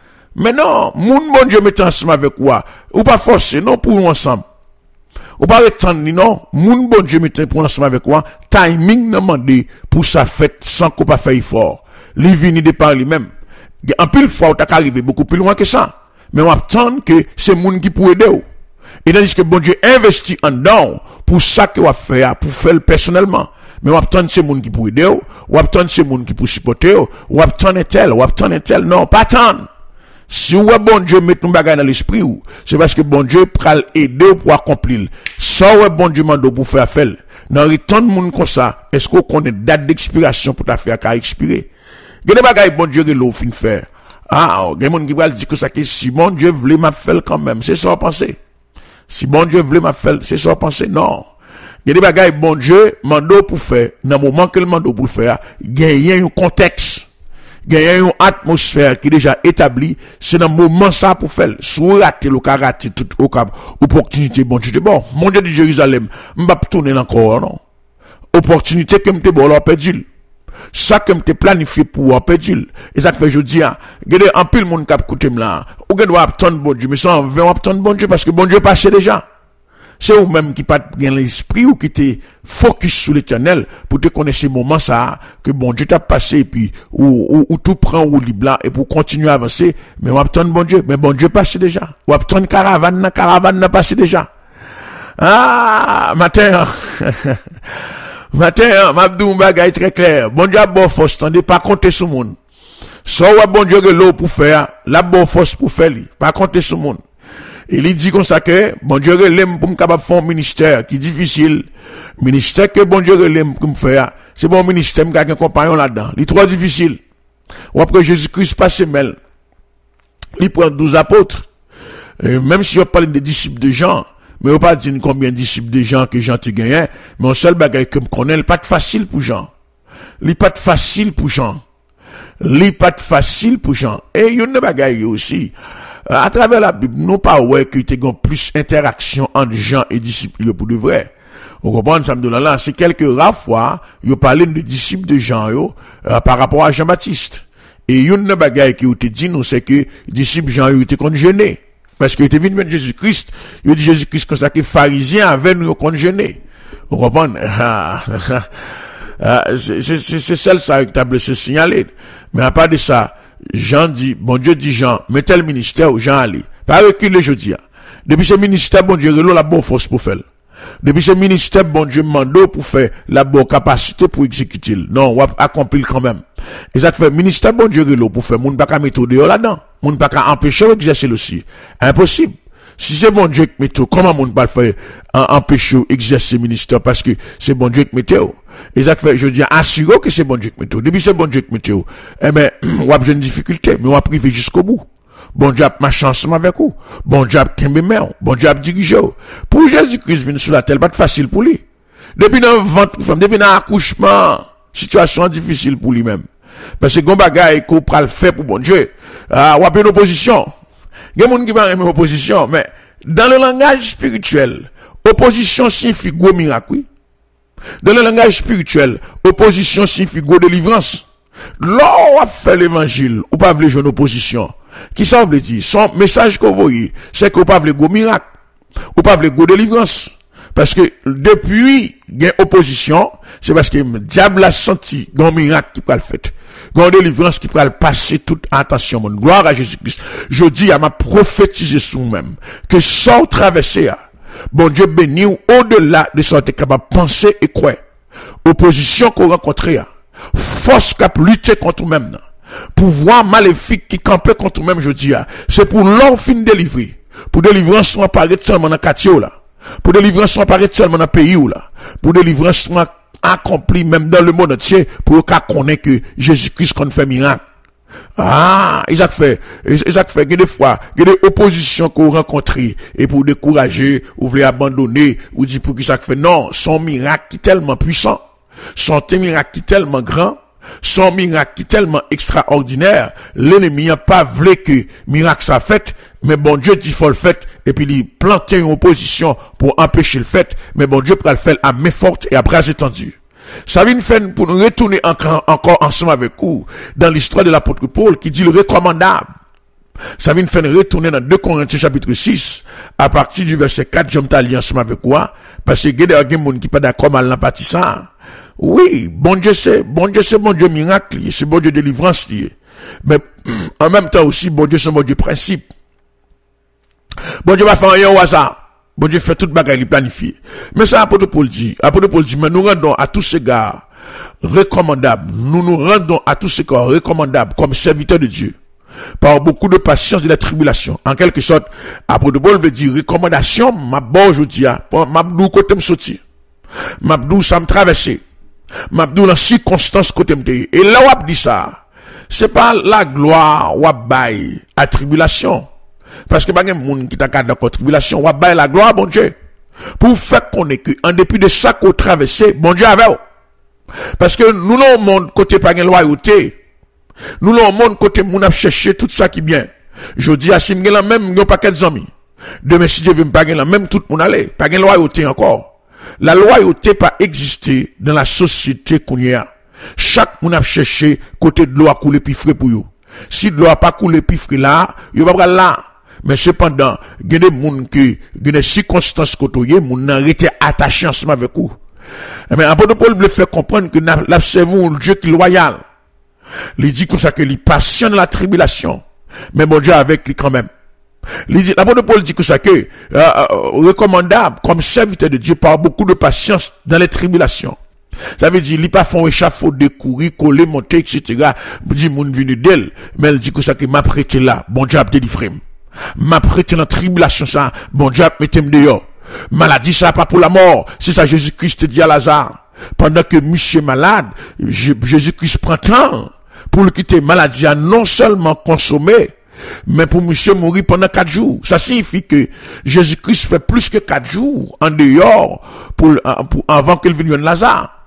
Moun bon Dieu met ensemble avec quoi? Ou pas forcer, non, pour nous ensemble. Ou pas retendre, non. Moun bon Dieu met pour ensemble avec quoi? Timing n'a demandé pour sa fête sans qu'on pas faire effort. Lui vini de par lui-même. En pile fois, t'as arrivé beaucoup plus loin que ça. Mais on attend que c'est moun qui peut aider. Et tandis que bon Dieu investit en dedans pour ça que va faire, pour faire personnellement. Mais on attend c'est moun qui peut aider, on attend c'est moun qui peut supporter, on attend tel, non, pas attendre. Si ou bon Dieu met ton bagage dans l'esprit, c'est parce que bon Dieu pral aider pour accomplir. Ça ou bon Dieu mando pour faire faire. Dans le temps de moun comme ça, est-ce qu'on connaît date d'expiration pour ta faire qu'à expirer? Il y a des bagages bon Dieu l'eau fin faire. Ah, il y a des gens qui vont dire que ça que si bon Dieu voulait m'a faire quand même, c'est ça penser. Si bon Dieu voulait m'a faire, c'est ça penser. Non. Il y a des bagages bon Dieu mando pour faire, dans le moment que le mando pour faire, il y a un contexte. Il y a une atmosphère qui est déjà établie, c'est dans le moment ça pour faire. Soit rater le karaté toute opportunité bon Dieu. Bon, mon Dieu de Jérusalem, m'pa tourner encore non. Opportunité que m'te bon leur perdu. Ça que m'te planifié pour perdu. Et ça fait je dis gade en pile monde cap coûter là. Ou gade doit attendre bon Dieu, mais ça on veut attendre bon Dieu parce que bon Dieu passé déjà. C'est ou même qui pas bien l'esprit ou qui te focus sur l'Éternel pour te connaître ces moments ça que bon Dieu t'a passé et puis ou tout prend ou libre là et pour continuer à avancer mais on attend bon Dieu mais bon Dieu passé déjà ou attend caravane n'a passé déjà. Ah matin m'abdou bagay très clair bon Dieu a bonne force tendez pas compter sur monde so ouais bon Dieu que l'eau pour faire la bonne force pour faire lui pas compter sur monde. Il dit comme ça que bon Dieu l'aime pour me capable faire un ministère qui est difficile. Ministère que bon Dieu l'aime pour me faire, c'est bon ministère qui a un compagnon là-dedans. Il est trop difficile. Ou après Jésus-Christ passe mêle. Il prend 12 apôtres. Et même si on parle des disciples de Jean, mais on pas dire combien de disciples de Jean que Jean te gagne, mais un seul bagage que me connaît, pas de facile pour Jean. Il pas de facile pour Jean. Il pas de facile pour Jean. Et il y a une bagaille aussi. À travers la Bible, nous pas ouais que tu as plus interaction entre Jean et disciples pour de vrai. Vous comprenez, ça me donne là, c'est quelques rares fois, il parlé de disciples de Jean, par rapport à Jean-Baptiste. Et une des bagailles qui te dit, nous, c'est que disciples Jean, ils étaient gênés. Parce qu'il était venu de Jésus-Christ, il dit Jésus-Christ comme ça que pharisiens avaient nous gênés. Vous comprenez? C'est celle ça que tu as blessé signaler. Mais à part de ça, Jean dit, bon Dieu dit Jean, mettez le ministère où Jean allait. Pas reculer, je dis. Depuis ce ministère, bon Dieu, la bonne force pour faire. Depuis ce ministère, bon Dieu, mando pour faire la bonne capacité pour exécuter. Non, on va accomplir quand même. Et ça fait, ministère, bon Dieu, pour faire, moun pas qu'à mettre là-dedans. Moun pas qu'à empêcher d'exercer aussi. Impossible. Si c'est bon Dieu qui mette, comment moun pas faire, empêcher d'exercer le ministère parce que c'est bon Dieu qui mette. Et ça fait, je dis, assurez que c'est bon Dieu qui mette. Depuis c'est bon Dieu qui mette. Eh ben, on a une difficulté, mais on va priver jusqu'au bout. Bon Dieu a marché ensemble avec vous. Bon Dieu a kembe main. Bon Dieu a dirigé. Pour Jésus-Christ venir sur la terre, pas facile pour lui. Depuis dans le ventre, depuis dans l'accouchement, situation difficile pour lui-même. Parce que gon bagay qu'on pral faire pour bon Dieu. On a une opposition. Il y a des gens qui va aimer opposition, mais dans le langage spirituel, opposition signifie gros miracle, oui. Dans le langage spirituel, opposition signifie gros délivrance. Là, on va faire l'évangile, ou pas voulez jouer une opposition. Qui ça veut dire? Son message qu'on voit, c'est qu'on pas voulez gros miracle, ou pas voulez gros délivrance. Parce que depuis, il y a opposition, c'est parce que le diable a senti un miracle qui peut le faire. Une délivrance qui peut le passer toute attention. Mon gloire à Jésus-Christ. Je dis à ma prophétiser sur nous-mêmes que sans traverser, bon Dieu béni ou au-delà de ce que tu es capable de penser et croire. Opposition qu'on rencontre, force qui lutter contre nous-mêmes, pouvoir maléfique qui campait contre nous-mêmes, je dis, c'est pour l'homme fin délivrer. Pour délivrance, on apparaît seulement dans le quartier là. Pour délivrance, on apparaît seulement dans le pays là. Pour délivrance, on accompli même dans le monde entier pour qu'on connaisse que Jésus-Christ qu'on fait miracle. Ils ont fait, des fois, il y a des oppositions qu'on rencontre, et pour décourager, ou voulez abandonner, ou dire pour qui ça fait, non, son miracle qui est tellement puissant, son miracle qui est tellement grand, son miracle qui est tellement extraordinaire, l'ennemi n'a pas voulu que miracle ça fait, mais bon Dieu dit faut le faire, et puis il plante une opposition pour empêcher le fait, mais bon Dieu peut le faire à main forte et à bras étendus. Ça vient faire pour nous retourner encore ensemble avec vous dans l'histoire de l'apôtre Paul qui dit le recommandable. Ça vient faire retourner dans 2 Corinthiens chapitre 6 à partir du verset 4, j'aime t'allier ensemble avec quoi parce que il y a des gens qui pas d'accord mal dans partie ça. Oui, bon Dieu c'est bon Dieu miracle, c'est bon Dieu délivrance lié. Mais en même temps aussi bon Dieu c'est bon Dieu principe. Bon Dieu va faire rien au hasard. Bon Dieu fait toute bagaille, il planifie. Mais ça, apôtre Paul dit, mais nous rendons à tous ces gars recommandables. Nous rendons à tous ces gars recommandables comme serviteurs de Dieu. Par beaucoup de patience et de tribulation. En quelque sorte, apôtre Paul veut dire recommandation, ma bon aujourd'hui, m'abdou côté me sorti. M'abdou ça me traverser. M'abdou dans circonstance côté me. Et là, on dit ça. C'est pas la gloire, ou bail, à tribulation. Parce que pas de monde qui t'a dans la tribulation, on va bailler la gloire, bon Dieu. Pour faire qu'on est que, en dépit de ça qu'on traverse, bon Dieu avec vous. Parce que nous, le monde, côté pas de loyauté, nous, le monde, côté moun a cherché tout ça qui bien. Je dis à Simge la même, yon pas quelques amis. Demain, si Dieu veut me payer la même, tout le monde allait. Pas de loyauté encore. La loyauté pas existé dans la société qu'on y a. Chaque moun a cherché côté de l'eau à couler puis frais pour vous. Si de l'eau a pas coulé puis frais là, yon va pas là. Mais cependant, il y a des gens qui, il y a des circonstances côtoyées, moun n'a été attaché ensemble avec vous. Mais apôtre Paul veut faire comprendre que l'observons un Dieu qui est loyal. Il dit comme ça que il patient dans la tribulation. Mais bon Dieu avec lui quand même. L'apôtre Paul dit comme ça que, recommandable, comme serviteur de Dieu, par beaucoup de patience dans les tribulations. Ça veut dire, il pas fait un échafaud de courir, coller, monter, etc. Il dit, moun venu d'elle. Mais il dit comme ça que m'a prêté là, bon Dieu a délivré. M'a prêté dans la tribulation ça, bon Dieu mettez me dehors. Maladie ça pas pour la mort, c'est ça Jésus-Christ dit à Lazare. Pendant que monsieur malade, Jésus-Christ prend temps pour le quitter maladie à non seulement consommer, mais pour monsieur mourir pendant 4 jours. Ça signifie que Jésus-Christ fait plus que 4 jours en dehors pour avant qu'il vienne Lazare.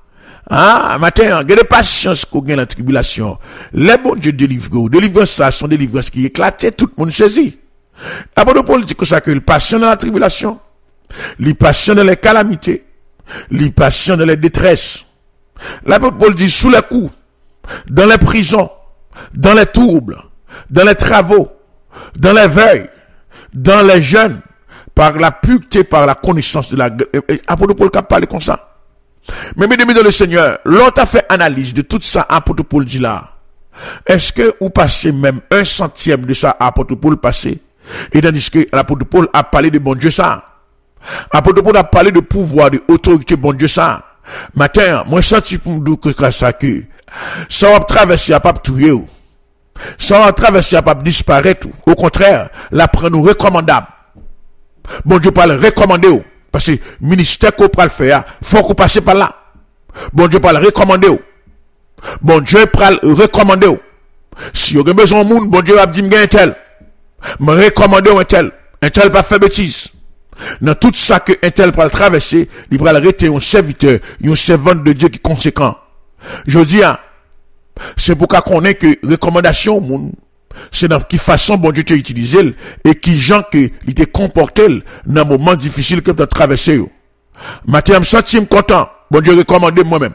Matin, il y a des patience qu'on gagne la tribulation. Les bons Dieu délivrent ça, sont délivrances qui éclatent, tout le monde saisit. Apôtre Paul dit que ça que il patient dans la tribulation, il patient dans les calamités, les patients dans les détresses. L'apôtre Paul dit sous les coups, dans les prisons, dans les troubles, dans les travaux, dans les veilles, dans les jeûnes, par la pureté, par la connaissance de la... Apôtre Paul a parlé comme ça. Mais mes amis dans le Seigneur, l'autre a fait analyse de tout ça, apôtre Paul dit là. Est-ce que vous passez même 1/100 de ça, apôtre Paul passé? Et tandis que l'apôtre Paul a parlé de bon Dieu ça. Apôtre Paul a parlé de pouvoir, de autorité, bon Dieu ça. Matin, moi senti pour me dire que ça que ça va traverser à pas tuer. Ça va traverser à pas disparaître. Au contraire, la prendre recommandable. Bon Dieu parle recommander. Parce que ministère qu'on peut le faire, faut qu'on passe par là. Bon Dieu parle recommander. Bon Dieu parle recommander. Si vous avez besoin de monde, bon Dieu va dire un tel. Me recommander un tel pas faire bêtise. Dans tout ça que un tel peut traverser, il va arrêter un serviteur, un servant de Dieu qui est conséquent. Je dis, c'est pour qu'on ait que recommandation, c'est dans quelle façon bon Dieu t'a utilisé et qui gens que il t'a comporté dans un moment difficile que tu as traversé. Matin, je me sens content, bon Dieu recommande moi-même.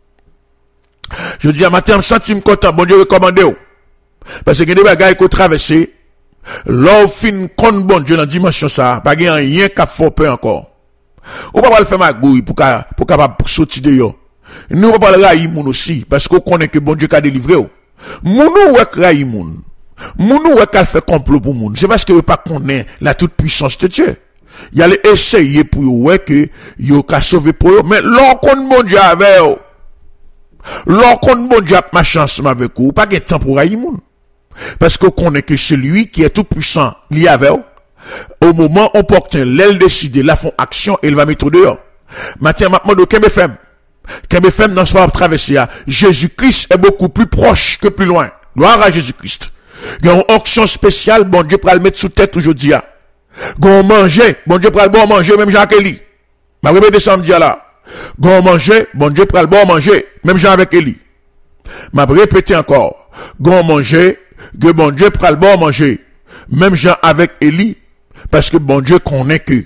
Je dis, matin, je me sens content, bon Dieu recommande. Parce que il y a des bagages qu'on traverse. L'offre fin compte bon Dieu dans la dimension ça, pas gain rien qu'à faire peur encore. On va pas le faire magouille pour capable sortir de yo. Nous va pas le railler moun aussi parce qu'on connaît que bon Dieu a délivré. Moun ou railler moun. Moun ou qu'a fait complot pour moun. C'est parce que pas connaît la toute puissance de Dieu. Il y a essayer pour ouais que yo ka sauver pour yo, mais l'on compte bon Dieu avec yo. L'on compte bon Dieu ma chance avec vous, pas de temps pour railler moun. Parce qu'on connaît que celui qui est tout puissant, lié avec eux, au moment opportun, l'aile décide, la font action et il va mettre dehors. Maintenant, maintenant, Kembefem dans ce va traverser, Jésus-Christ est beaucoup plus proche que plus loin. Gloire à Jésus-Christ. Il y a une action spéciale, bon Dieu pour le mettre sous tête aujourd'hui. Gon manger, bon Dieu pour le bon manger, même Jean Kelly. Ma répété samedi là. Gon manger, bon Dieu pour le bon manger, même Jean avec Eli. Ma répété encore. Gon manger, que bon Dieu prend le bon manger. Même Jean avec Élie. Parce que bon Dieu connaît que.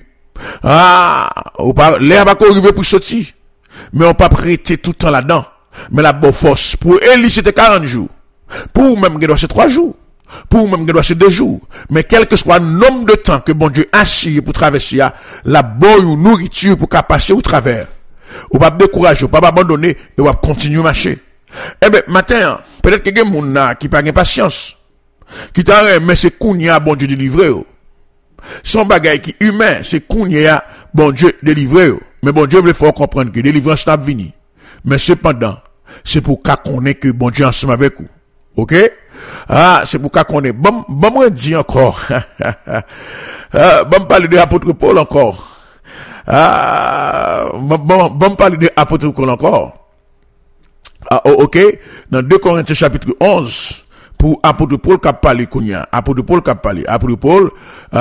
L'air va pas arriver pour sortir. Mais on pas prêter tout le temps là-dedans. Mais la bonne force. Pour Élie, c'était 40 jours. Pour même, il doit c'est 3 jours. Pour même, il doit c'est 2 jours. Mais quel que soit le nombre de temps que bon Dieu a assis pour traverser, la bonne nourriture pour qu'à passer au travers. On va pas décourager, on va pas abandonner, et on va continuer à marcher. Eh ben, matin, peut-être que quelqu'un n'a qui pas de patience. Qui t'a mais c'est kounya bon Dieu délivré. Son bagay qui humain, c'est kounya bon Dieu délivré. Mais bon Dieu veut faire comprendre que délivrance n'a pas venu. Mais cependant, c'est pour qu'on ait que bon Dieu ensemble avec vous. OK? C'est pour qu'on ait. Bon, moi dit encore. Bon, parler de l'apôtre Paul encore. Bon, parler de l'apôtre Paul encore. OK, dans 2 Corinthiens chapitre 11, pour apôtre Paul qui a parlé, apôtre Paul qui a parlé, apôtre Paul,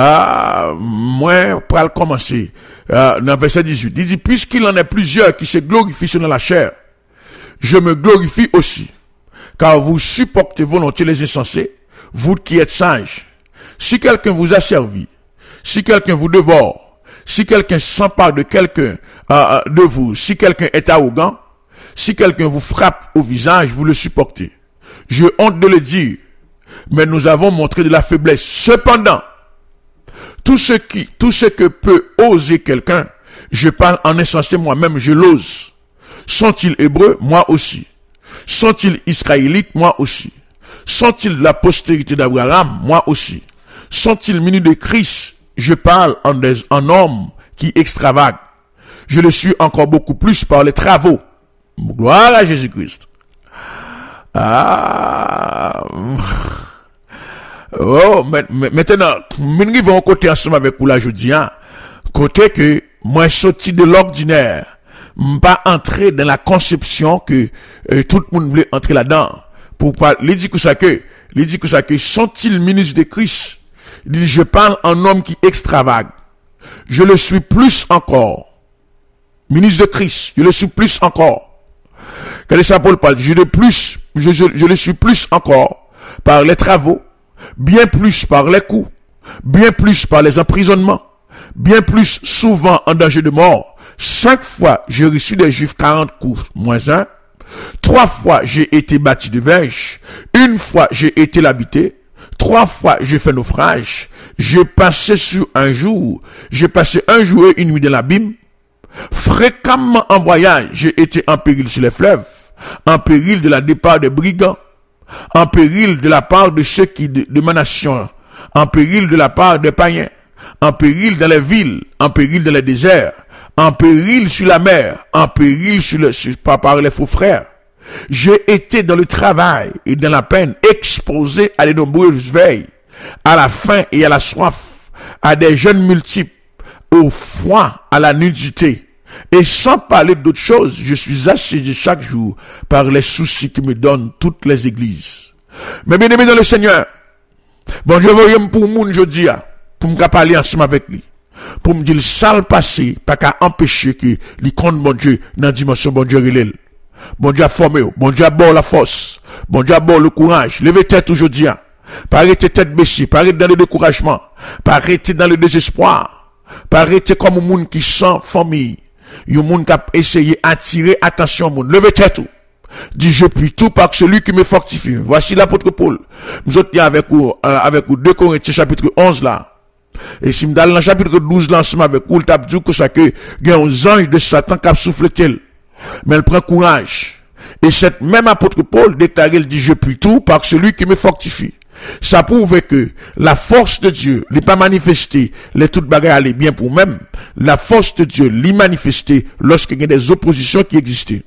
moi, pour commencer, dans verset 18, il dit, puisqu'il en est plusieurs qui se glorifient selon la chair, je me glorifie aussi, car vous supportez volontiers les insensés, vous qui êtes sages. Si quelqu'un vous a servi, si quelqu'un vous dévore, si quelqu'un s'empare de quelqu'un, de vous, si quelqu'un est arrogant, si quelqu'un vous frappe au visage, vous le supportez. Je honte de le dire, mais nous avons montré de la faiblesse. Cependant, tout ce que peut oser quelqu'un, je parle en insensé moi-même, je l'ose. Sont-ils hébreux? Moi aussi. Sont-ils israélites? Moi aussi. Sont-ils de la postérité d'Abraham? Moi aussi. Sont-ils munis de Christ? Je parle en homme qui extravague. Je le suis encore beaucoup plus par les travaux. Gloire à Jésus-Christ. Maintenant, nous vont côté ensemble avec vous là, je dis, côté que moi sorti de l'ordinaire, pas entrer dans la conception que tout le monde voulait entrer là-dedans. Pour pas, il dit que ça que sont-ils ministres de Christ? Il dit, je parle en homme qui extravague. Je le suis plus encore. Ministre de Christ, je le suis plus encore. Quand ça Paul parle, je le suis plus encore par les travaux, bien plus par les coups, bien plus par les emprisonnements, bien plus souvent en danger de mort. 5 fois, j'ai reçu des Juifs 40 coups, moins 1. 3 fois, j'ai été bâti de verge. 1 fois, j'ai été l'habité. 3 fois, j'ai fait naufrage. J'ai passé un jour et une nuit dans l'abîme. Fréquemment en voyage, j'ai été en péril sur les fleuves, en péril de la départ des brigands, en péril de la part de ceux qui de ma nation, en péril de la part des païens, en péril dans les villes, en péril dans les déserts, en péril sur la mer, en péril par les faux frères. J'ai été dans le travail et dans la peine, exposé à de nombreuses veilles, à la faim et à la soif, à des jeûnes multiples, au froid, à la nudité. Et sans parler d'autres choses, je suis assiégé chaque jour par les soucis que me donnent toutes les églises. Mais bien aimé dans le Seigneur, bon, je veux pour moun aujourd'hui, pour me parler ensemble avec lui, pour me dire ça le passé, pas qu'à empêcher que les comptes mon Dieu dans la dimension bon Dieu relève. Bon Dieu a formé, bon Dieu a bon la force, bon Dieu a bon le courage, levez tête aujourd'hui, pas arrêter tête baissée, pas arrêter dans le découragement, pas arrêter dans le désespoir. Pas arrêter comme un monde qui sent famille. Un monde qui a essayé d'attirer attention au monde. Levez tête tout. Dis je puis tout par celui qui me fortifie. Voici l'apôtre Paul. Nous autres avec vous 2 Corinthiens chapitre 11 là. Et si nous allons dans le chapitre 12 là ensemble avec vous, t'as dit que ça que il y a un ange de Satan qui a soufflé tel. Mais elle prend courage. Et cette même apôtre Paul déclare, il dit je puis tout par celui qui me fortifie. Ça prouve que la force de Dieu n'est pas manifestée, les toutes bagailles allaient bien pour même. La force de Dieu l'est manifestée lorsqu'il y a des oppositions qui existaient.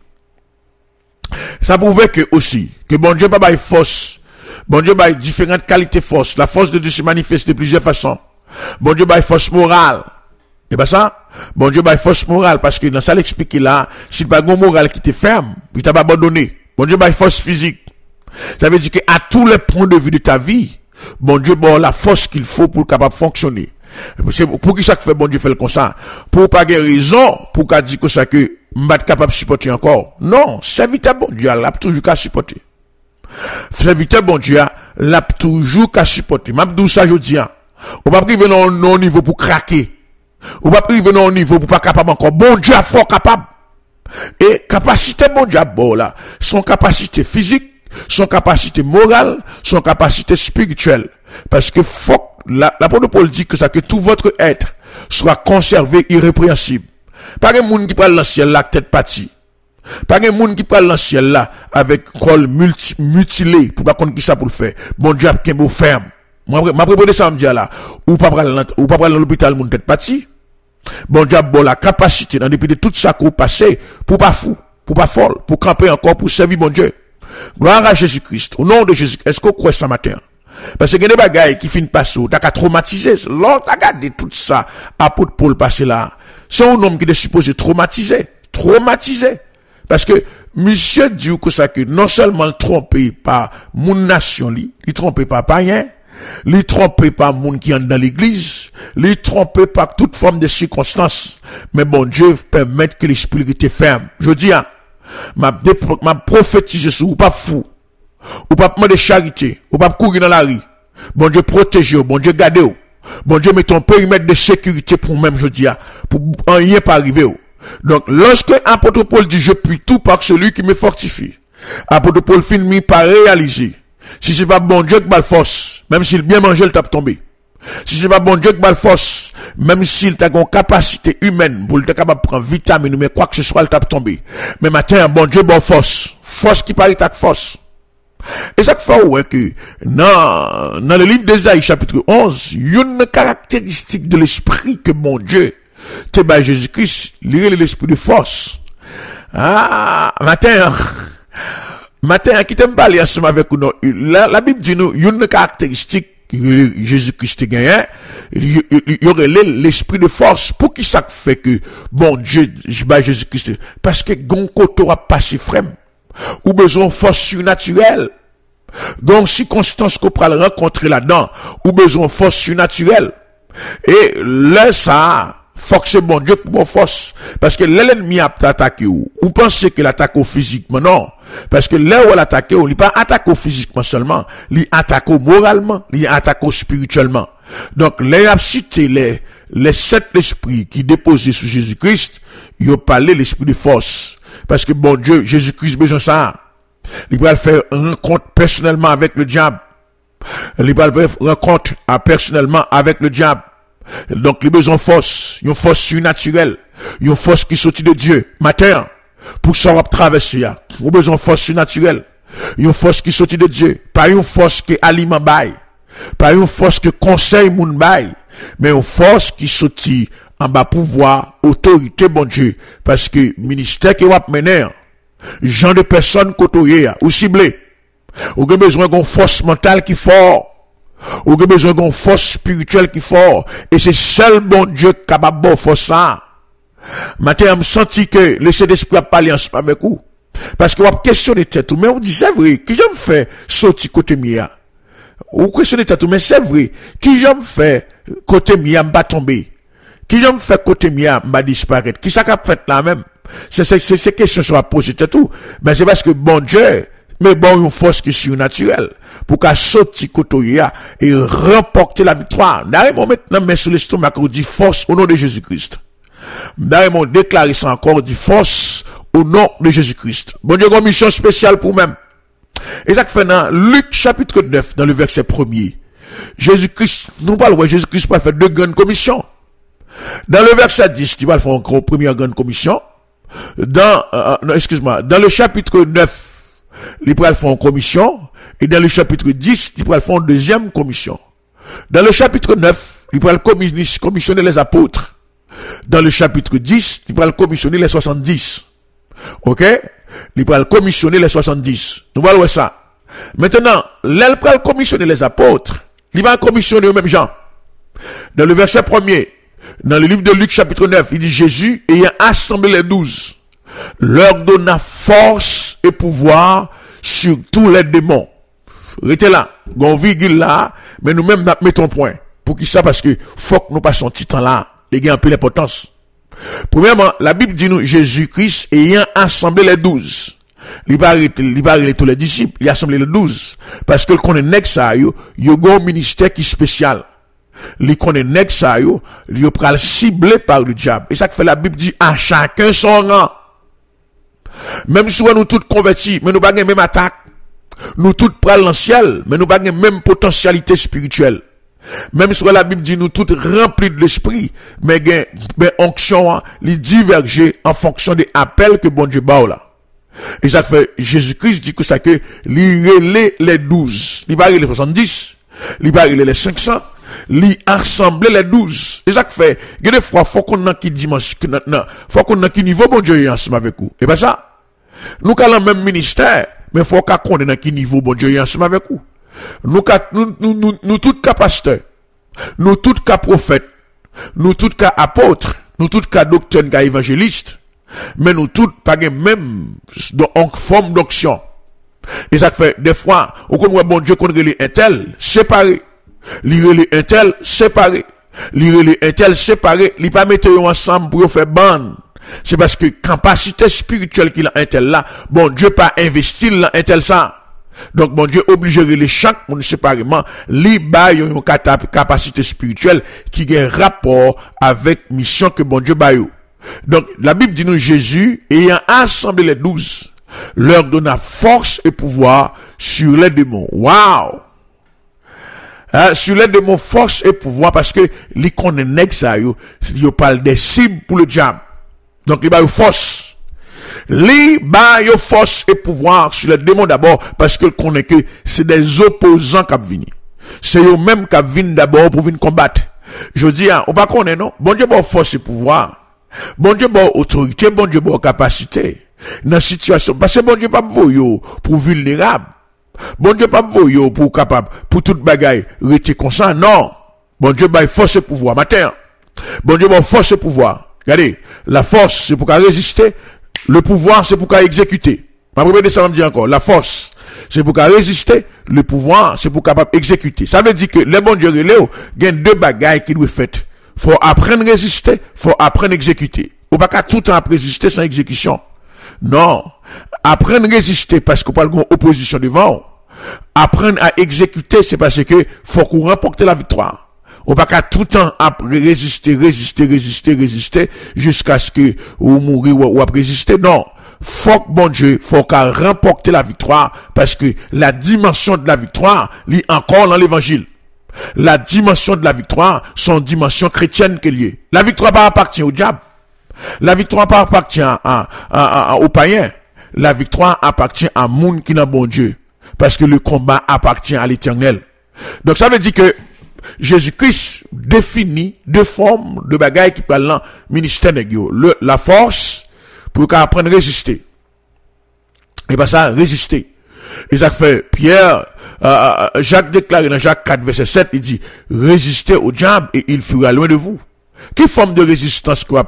Ça prouve que aussi, que bon Dieu pas force. Bon Dieu a différentes qualités force. La force de Dieu se manifeste de plusieurs façons. Bon Dieu a force morale. Et pas ça? Bon Dieu a force morale parce que dans ça l'explique là, si pas bon moral qui te ferme, il t'a pas abandonné. Bon Dieu a force physique. Ça veut dire que à tous les points de vue de ta vie, bon Dieu a la force qu'il faut pour capable fonctionner. C'est pour qui ça fait bon Dieu fait comme ça? Pour pas de raison, pour qu'a dit que ça que m'bat capable de supporter encore. Non, serviteur bon Dieu l'a toujours qu'à supporter. Serviteur bon Dieu l'a toujours qu'à supporter. M'abdou ça je dis. On va pas arriver dans un niveau pour craquer. On va pas arriver dans un niveau pour pas capable encore. Bon Dieu a fort capable. Et capacité bon Dieu bon là, son capacité physique, son capacité morale, son capacité spirituelle. Parce que faut, l'apôtre Paul dit que ça, que tout votre être soit conservé irrépréhensible. Pas un monde qui parle dans le ciel là, tête partie. Pas un monde qui parle dans le ciel là, avec col mutilé, pour pas qu'on qui ça pour le faire. Bon Dieu, qu'un mot ferme. Moi, ma préparé ça, me dit là, ou pas prendre l'hôpital, mon tête partie. Bon Dieu, bon, la capacité, dans depuis de tout ça qu'on passé, pour pas fou, pour pas folle, pour camper encore, pour servir mon Dieu. Gloire à Jésus-Christ. Au nom de Jésus, est-ce qu'on croit ça matin? Parce que il y a des bagailles qui finissent passer, t'as qu'à traumatiser. L'autre a gardé tout ça, apôtre Paul passé là. C'est un homme qui est supposé traumatiser. Parce que, monsieur dit que ça que non seulement trompé par mon nation, il trompé par païen, il trompé par moun qui entre dans l'église, il trompé par toute forme de circonstances. Mais mon Dieu permet que l'esprit était ferme. Je dis, m'a prophétisé sur ou pas fou, ou pas de charité, ou pas courir dans la rue. Bon Dieu protège, bon Dieu garde, bon Dieu met ton périmètre de sécurité pour même, je dis, pour rien pas arriver. Donc, lorsque apôtre Paul dit je puis tout par celui qui me fortifie, apôtre Paul finit par réaliser, si c'est pas bon Dieu qui bat le force, même s'il bien mangé, il tape tombé. Si c'est pas bon Dieu qui bat le force, même s'il t'a une capacité humaine pour être capable de prendre vitamine, mais quoi que ce soit, il tape tombé. Mais matin, bon Dieu, bon force. Force qui paraît à force. Et ça fait, ouais, que, dans le livre d'Ésaïe, chapitre 11, il y a une caractéristique de l'esprit que mon Dieu, c'est bah Jésus-Christ, il est l'esprit de force. Ah, matin, qui t'aime parler ensemble avec nous, la Bible dit nous, il y a une caractéristique Jésus-Christ gagne, il y aurait l'esprit de force. Pour qui ça fait que, bon Dieu, Jésus-Christ? Parce que gon koto a passé frème. Ou besoin de force surnaturelle. Donc, circonstance qu'on peut rencontrer là-dedans, ou besoin de force surnaturelle. Et là, ça, faut que c'est bon Dieu pour bon force. Parce que l'ennemi a attaqué ou pensez qu'il attaque physiquement, non. Parce que là où elle attaque, il n'est pas attaqué physiquement seulement, il attaque moralement, il attaque spirituellement. Donc, les a cité les 7 esprits qui déposaient sur Jésus-Christ, ils ont parlé l'esprit de force. Parce que bon Dieu, Jésus-Christ besoin de ça. Il va faire une rencontre personnellement avec le diable. Il va faire une rencontre personnellement avec le diable. Donc, il a besoin de force. Une force surnaturelle. Une force qui sortit de Dieu. Matin, pour ça, on va traverser. Il a besoin de force surnaturelle. Une force qui sortit de Dieu. Pas une force qui aliment bail. Pas une force qui conseille moun bail. Mais une force qui sortit en bas pouvoir, autorité, bon Dieu. Parce que ministère qui va mener, genre de personnes côtoyées, ou ciblées. Ou avez besoin d'une force mentale qui fort. Ou avez besoin d'une force spirituelle qui fort. Et c'est seul bon Dieu capable de faire ça. Maintenant, je senti que le Saint-Esprit a parlé ensemble avec vous. Parce que vous avez questionné tête, mais on dit c'est vrai, qui j'aime faire sortir côté mia. Ou questionné tête, mais c'est vrai, qui j'aime faire côté mia m'a tomber. Qui j'aime faire côté mia m'a disparaître. Qui ça qu'a fait là même? C'est ces questions sont à poser tout. Mais c'est parce que bon Dieu, mais bon, une force qui est surnaturelle, pour qu'à sortir côté et remporter la victoire. D'ailleurs, maintenant, mais sur l'estomac, on dit force au nom de Jésus-Christ. D'ailleurs, on déclare ça encore, dit force au nom de Jésus-Christ. Bon Dieu, une mission spéciale pour même. Et ça fait dans Luc chapitre 9, dans le verset 1er. Jésus-Christ, nous parlons, Jésus-Christ va faire 2 grandes commissions. Dans le verset 10, il va faire une première grande commission. Dans le chapitre 9, il va faire une commission. Et dans le chapitre 10, il va faire une deuxième commission. Dans le chapitre 9, il va commissionner les apôtres. Dans le chapitre 10, il va commissionner les 70. Ok? Il va commissionner les 70. Nous allons voir ça. Maintenant, il va commissionner les apôtres. Il va commissionner aux mêmes gens. Dans le verset 1er, dans le livre de Luc chapitre 9, il dit Jésus ayant assemblé les 12, leur donna force et pouvoir sur tous les démons. Restez là. Gon virgule là, mais nous-mêmes nous mettons point. Pour qui ça? Parce que faut que nous passions petit temps là. Les gars, un peu l'importance. Premièrement, la Bible dit nous, Jésus-Christ ayant assemblé les 12. Il va arrêter tous les disciples. Il a assemblé les 12. Parce que le connaît nèg ça, yo un ministère qui est spécial. Il connaît nèg ça, yo pral ciblé par le diable. Et ça que fait la Bible dit à chacun son rang. Même si nous tous convertis, mais nous pas même attaque. Nous tous pral dans le ciel, mais nous pas même potentialité spirituelle. Même si la Bible dit nous tous remplis de l'esprit, mais onction, les diverger en fonction des appels que bon Dieu bat là. Et ça fait, Jésus-Christ dit que ça que, il relève les 12, il va les 70, il va les 500, il assemble les 12. Et ça fait, il y a des fois, faut qu'on ait qui dimension, faut qu'on ait qui niveau bon Dieu ensemble avec vous. Et ben ça, nous avons le même ministère, mais faut qu'on ait qui niveau bon Dieu ensemble avec vous. Nous tous cas pasteurs, nous tous cas prophètes, nous tous cas apôtres, nous tous cas docteurs, cas évangélistes, mais nous tous pas même en forme d'onction. Et ça fait des fois, on connaît bon Dieu qu'on relie un tel séparé, les un tel séparé, les un tel séparé, les pas mettre ensemble pour faire bande. C'est parce que capacité spirituelle qu'il a un tel là, bon Dieu pas investi là un tel ça. Donc, bon Dieu oblige les chaque monde séparément, li ba yon capacité spirituelle qui a un rapport avec mission que bon Dieu ba yo. Donc, la Bible dit nous Jésus, ayant assemblé les 12, leur donna force et pouvoir sur les démons. Waouh! Sur les démons, force et pouvoir, parce que li connaît nèg ça yo parle des cibles pour le diable. Donc, li ba yo force. Li ba yo force et pouvoir sur les démons d'abord parce que connaît que c'est des opposants qui viennent. C'est eux même qui viennent d'abord pour venir combattre. Je dis on pas connaît non. Bon Dieu bon force et pouvoir. Bon Dieu bon autorité, bon Dieu bon capacité. Dans situation parce que bon Dieu pas voyo pour vulnérable. Bon Dieu pas voyo pour capable pour toute bagaille rester comme ça non. Bon Dieu ba force et pouvoir matin. Bon Dieu bon force et pouvoir. Regardez, la force c'est pour résister. Le pouvoir, c'est pour qu'à exécuter. Ma première ça me dit encore, la force, c'est pour qu'à résister. Le pouvoir, c'est pour capable exécuter. Ça veut dire que les bons dieux, il y a 2 bagailles qui doivent faire. Faut apprendre à résister, faut apprendre à exécuter. Ou pas qu'à tout le temps résister sans exécution. Non. Apprendre à résister parce qu'on parle d'une opposition devant. Apprendre à exécuter, c'est parce que faut qu'on remporte la victoire. On pas qu'à tout le temps résister, jusqu'à ce que vous mourir ou à résister. Non. Faut que bon Dieu, faut qu'à remporter la victoire, parce que la dimension de la victoire, lit encore dans l'évangile. La dimension de la victoire, son dimension chrétienne qu'elle y est. La victoire pas appartient au diable. La victoire pas appartient aux païens. La victoire appartient à monde qui n'a bon Dieu. Parce que le combat appartient à l'Éternel. Donc ça veut dire que Jésus-Christ définit deux formes de bagailles qui parlent dans le ministère de Dieu. La force pour qu'on apprenne à résister. Et pas ça, résister. Et ça fait Pierre, Jacques déclare dans Jacques 4 verset 7, il dit, résistez au diable et il fuira loin de vous. Quelle forme de résistance que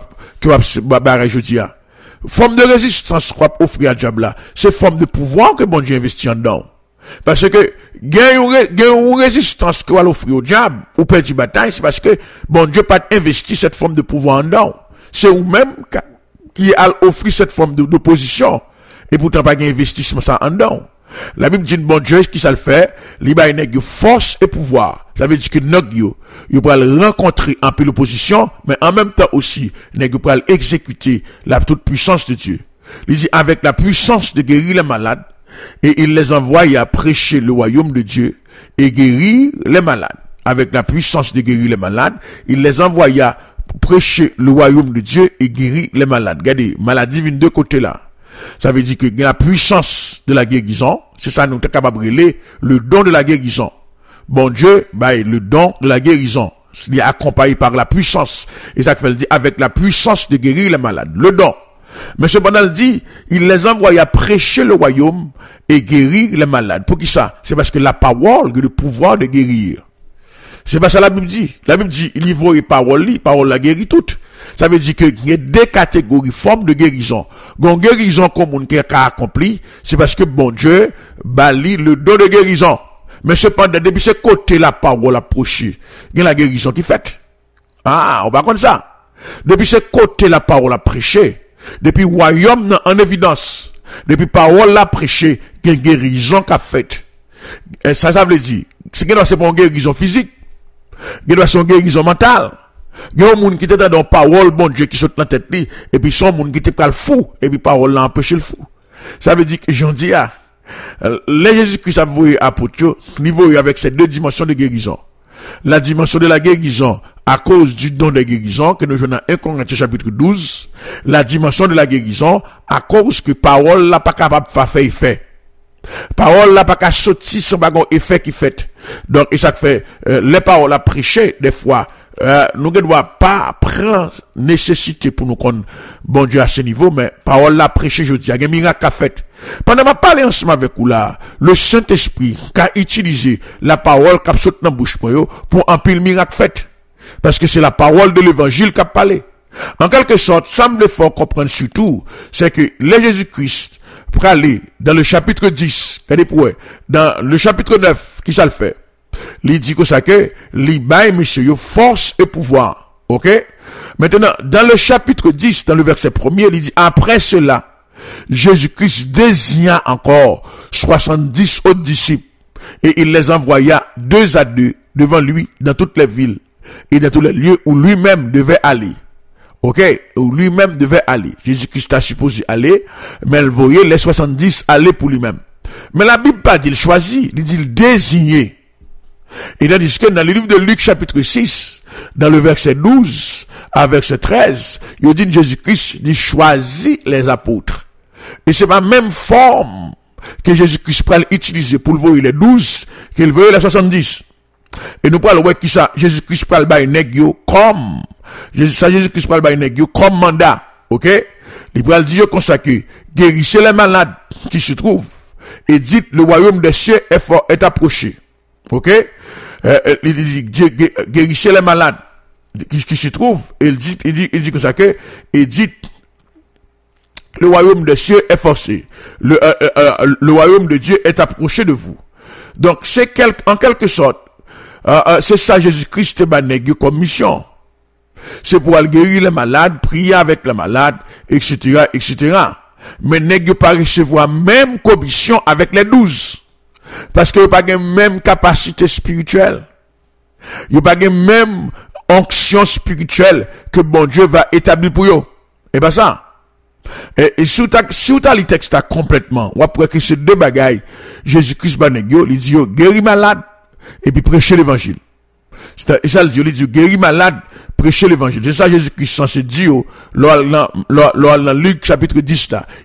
je dis? Forme de résistance qu'on offrir à diable là, c'est forme de pouvoir que bon Dieu investit en dedans. Parce que, gagne une résistance qu'on va offrir au diable, ou perdre une bataille, c'est parce que bon Dieu pas investi cette forme de pouvoir en dedans. C'est vous-même qui a offert cette forme d'opposition. Et pourtant pas gagne investissement ça en dedans. La Bible dit bon Dieu qui ça le fait, il a une force et pouvoir. Ça veut dire que il va rencontrer un peu l'opposition, mais en même temps aussi, il va exécuter la toute puissance de Dieu. Il dit avec la puissance de guérir les malades, et il les envoie à prêcher le royaume de Dieu et guérir les malades. Avec la puissance de guérir les malades, il les envoie à prêcher le royaume de Dieu et guérir les malades. Regardez, maladie vient de deux côtés là. Ça veut dire que la puissance de la guérison, c'est ça nous sommes capables de relayer, le don de la guérison. Bon Dieu, le don de la guérison, il est accompagné par la puissance. Et ça fait dire avec la puissance de guérir les malades, le don. Mais cependant, il dit, il les envoie à prêcher le royaume et guérir les malades. Pour qui ça? C'est parce que la parole a le pouvoir de guérir. C'est pas ça la Bible dit. La Bible dit, il y voit parole la guérit toute. Ça veut dire que il y a deux catégories, formes de guérison. Une guérison comme on a accompli, c'est parce que bon Dieu bali le don de guérison. Mais cependant, depuis ce côté la parole approchée, il y a la guérison qui fait. On va comme ça. Depuis ce côté la parole a prêché, depuis royaume en évidence, depuis parole la prêché, il y a une guérison qui a fait. Et ça veut dire, c'est pas une guérison physique, c'est une guérison mentale. Il y a un monde qui était dans la parole, bon Dieu, qui saute dans la tête, et puis son monde qui était pas le fou, et puis parole l'a empêché le fou. Ça veut dire que j'en dis, les Jésus-Christ a voué apôtre, niveau avec ces deux dimensions de guérison. La dimension de la guérison, à cause du don de guérison, que nous jouons dans 1 Corinthiens chapitre 12, la dimension de la guérison, à cause que parole n'a pas capable de faire effet. Parole n'a pas qu'à sortir sans bagon effet qui fait. Donc, et ça fait, les paroles à prêcher, des fois, nous ne devons pas prendre nécessité pour nous connaître bon Dieu à ce niveau, mais parole la prêcher, je dis, il y a un miracle à fait. Pendant ma parler ensemble avec vous là, le Saint-Esprit a utilisé la parole qui a sauté dans la bouche pour un pile miracle fait. Parce que c'est la parole de l'évangile qui a parlé. En quelque sorte, ça me faut comprendre surtout, c'est que le Jésus-Christ, pour aller dans le chapitre 10, dans le chapitre 9, qui ça le fait? Il dit que ça que, il baille, monsieur, force et pouvoir. Ok? Maintenant, dans le chapitre 10, dans le verset 1er, il dit, après cela, Jésus-Christ désigna encore 70 autres disciples, et il les envoya 2 à 2 devant lui dans toutes les villes, et dans tous les lieux où lui-même devait aller. Ok? Où lui-même devait aller. Jésus-Christ a supposé aller, mais il voyait les 70 aller pour lui-même. Mais la Bible pas dit il choisit, il dit il désigné. Et tandis que dans le livre de Luc chapitre 6, dans le verset 12 à verset 13, il dit Jésus-Christ il choisit les apôtres. Et c'est la même forme que Jésus-Christ peut utiliser pour le voir les 12 qu'il veut les 70. Et nous parlons qui ça Jésus-Christ parle by nègre comme Jésus-Christ parle by nègre comme mandat. OK? Il peut dire comme ça que guérissez les malades qui se trouvent et dites le royaume des cieux est approché. OK? Il dit guérissez les malades qui se trouvent et il dit comme ça que et dites le royaume des cieux est forcé. Le royaume de Dieu est approché de vous. Donc c'est en quelque sorte c'est ça Jésus-Christ comme mission. C'est pour aller guérir les malades, prier avec les malades, etc., etc. Mais nèg pas recevoir même commission avec les 12. Parce que pas la même capacité spirituelle. Yo pas gen même onction spirituelle que bon Dieu va établir pour yo. Et pas ça. Et si t'as le texte complètement, ou après que ces deux bagailles, Jésus-Christ banegyo, il dit yo, guéri malade, et puis prêcher l'évangile. Et ça, il dit, guéri malade, prêcher l'évangile. C'est ça Jésus-Christ censé dire, dans Luc chapitre 10 là.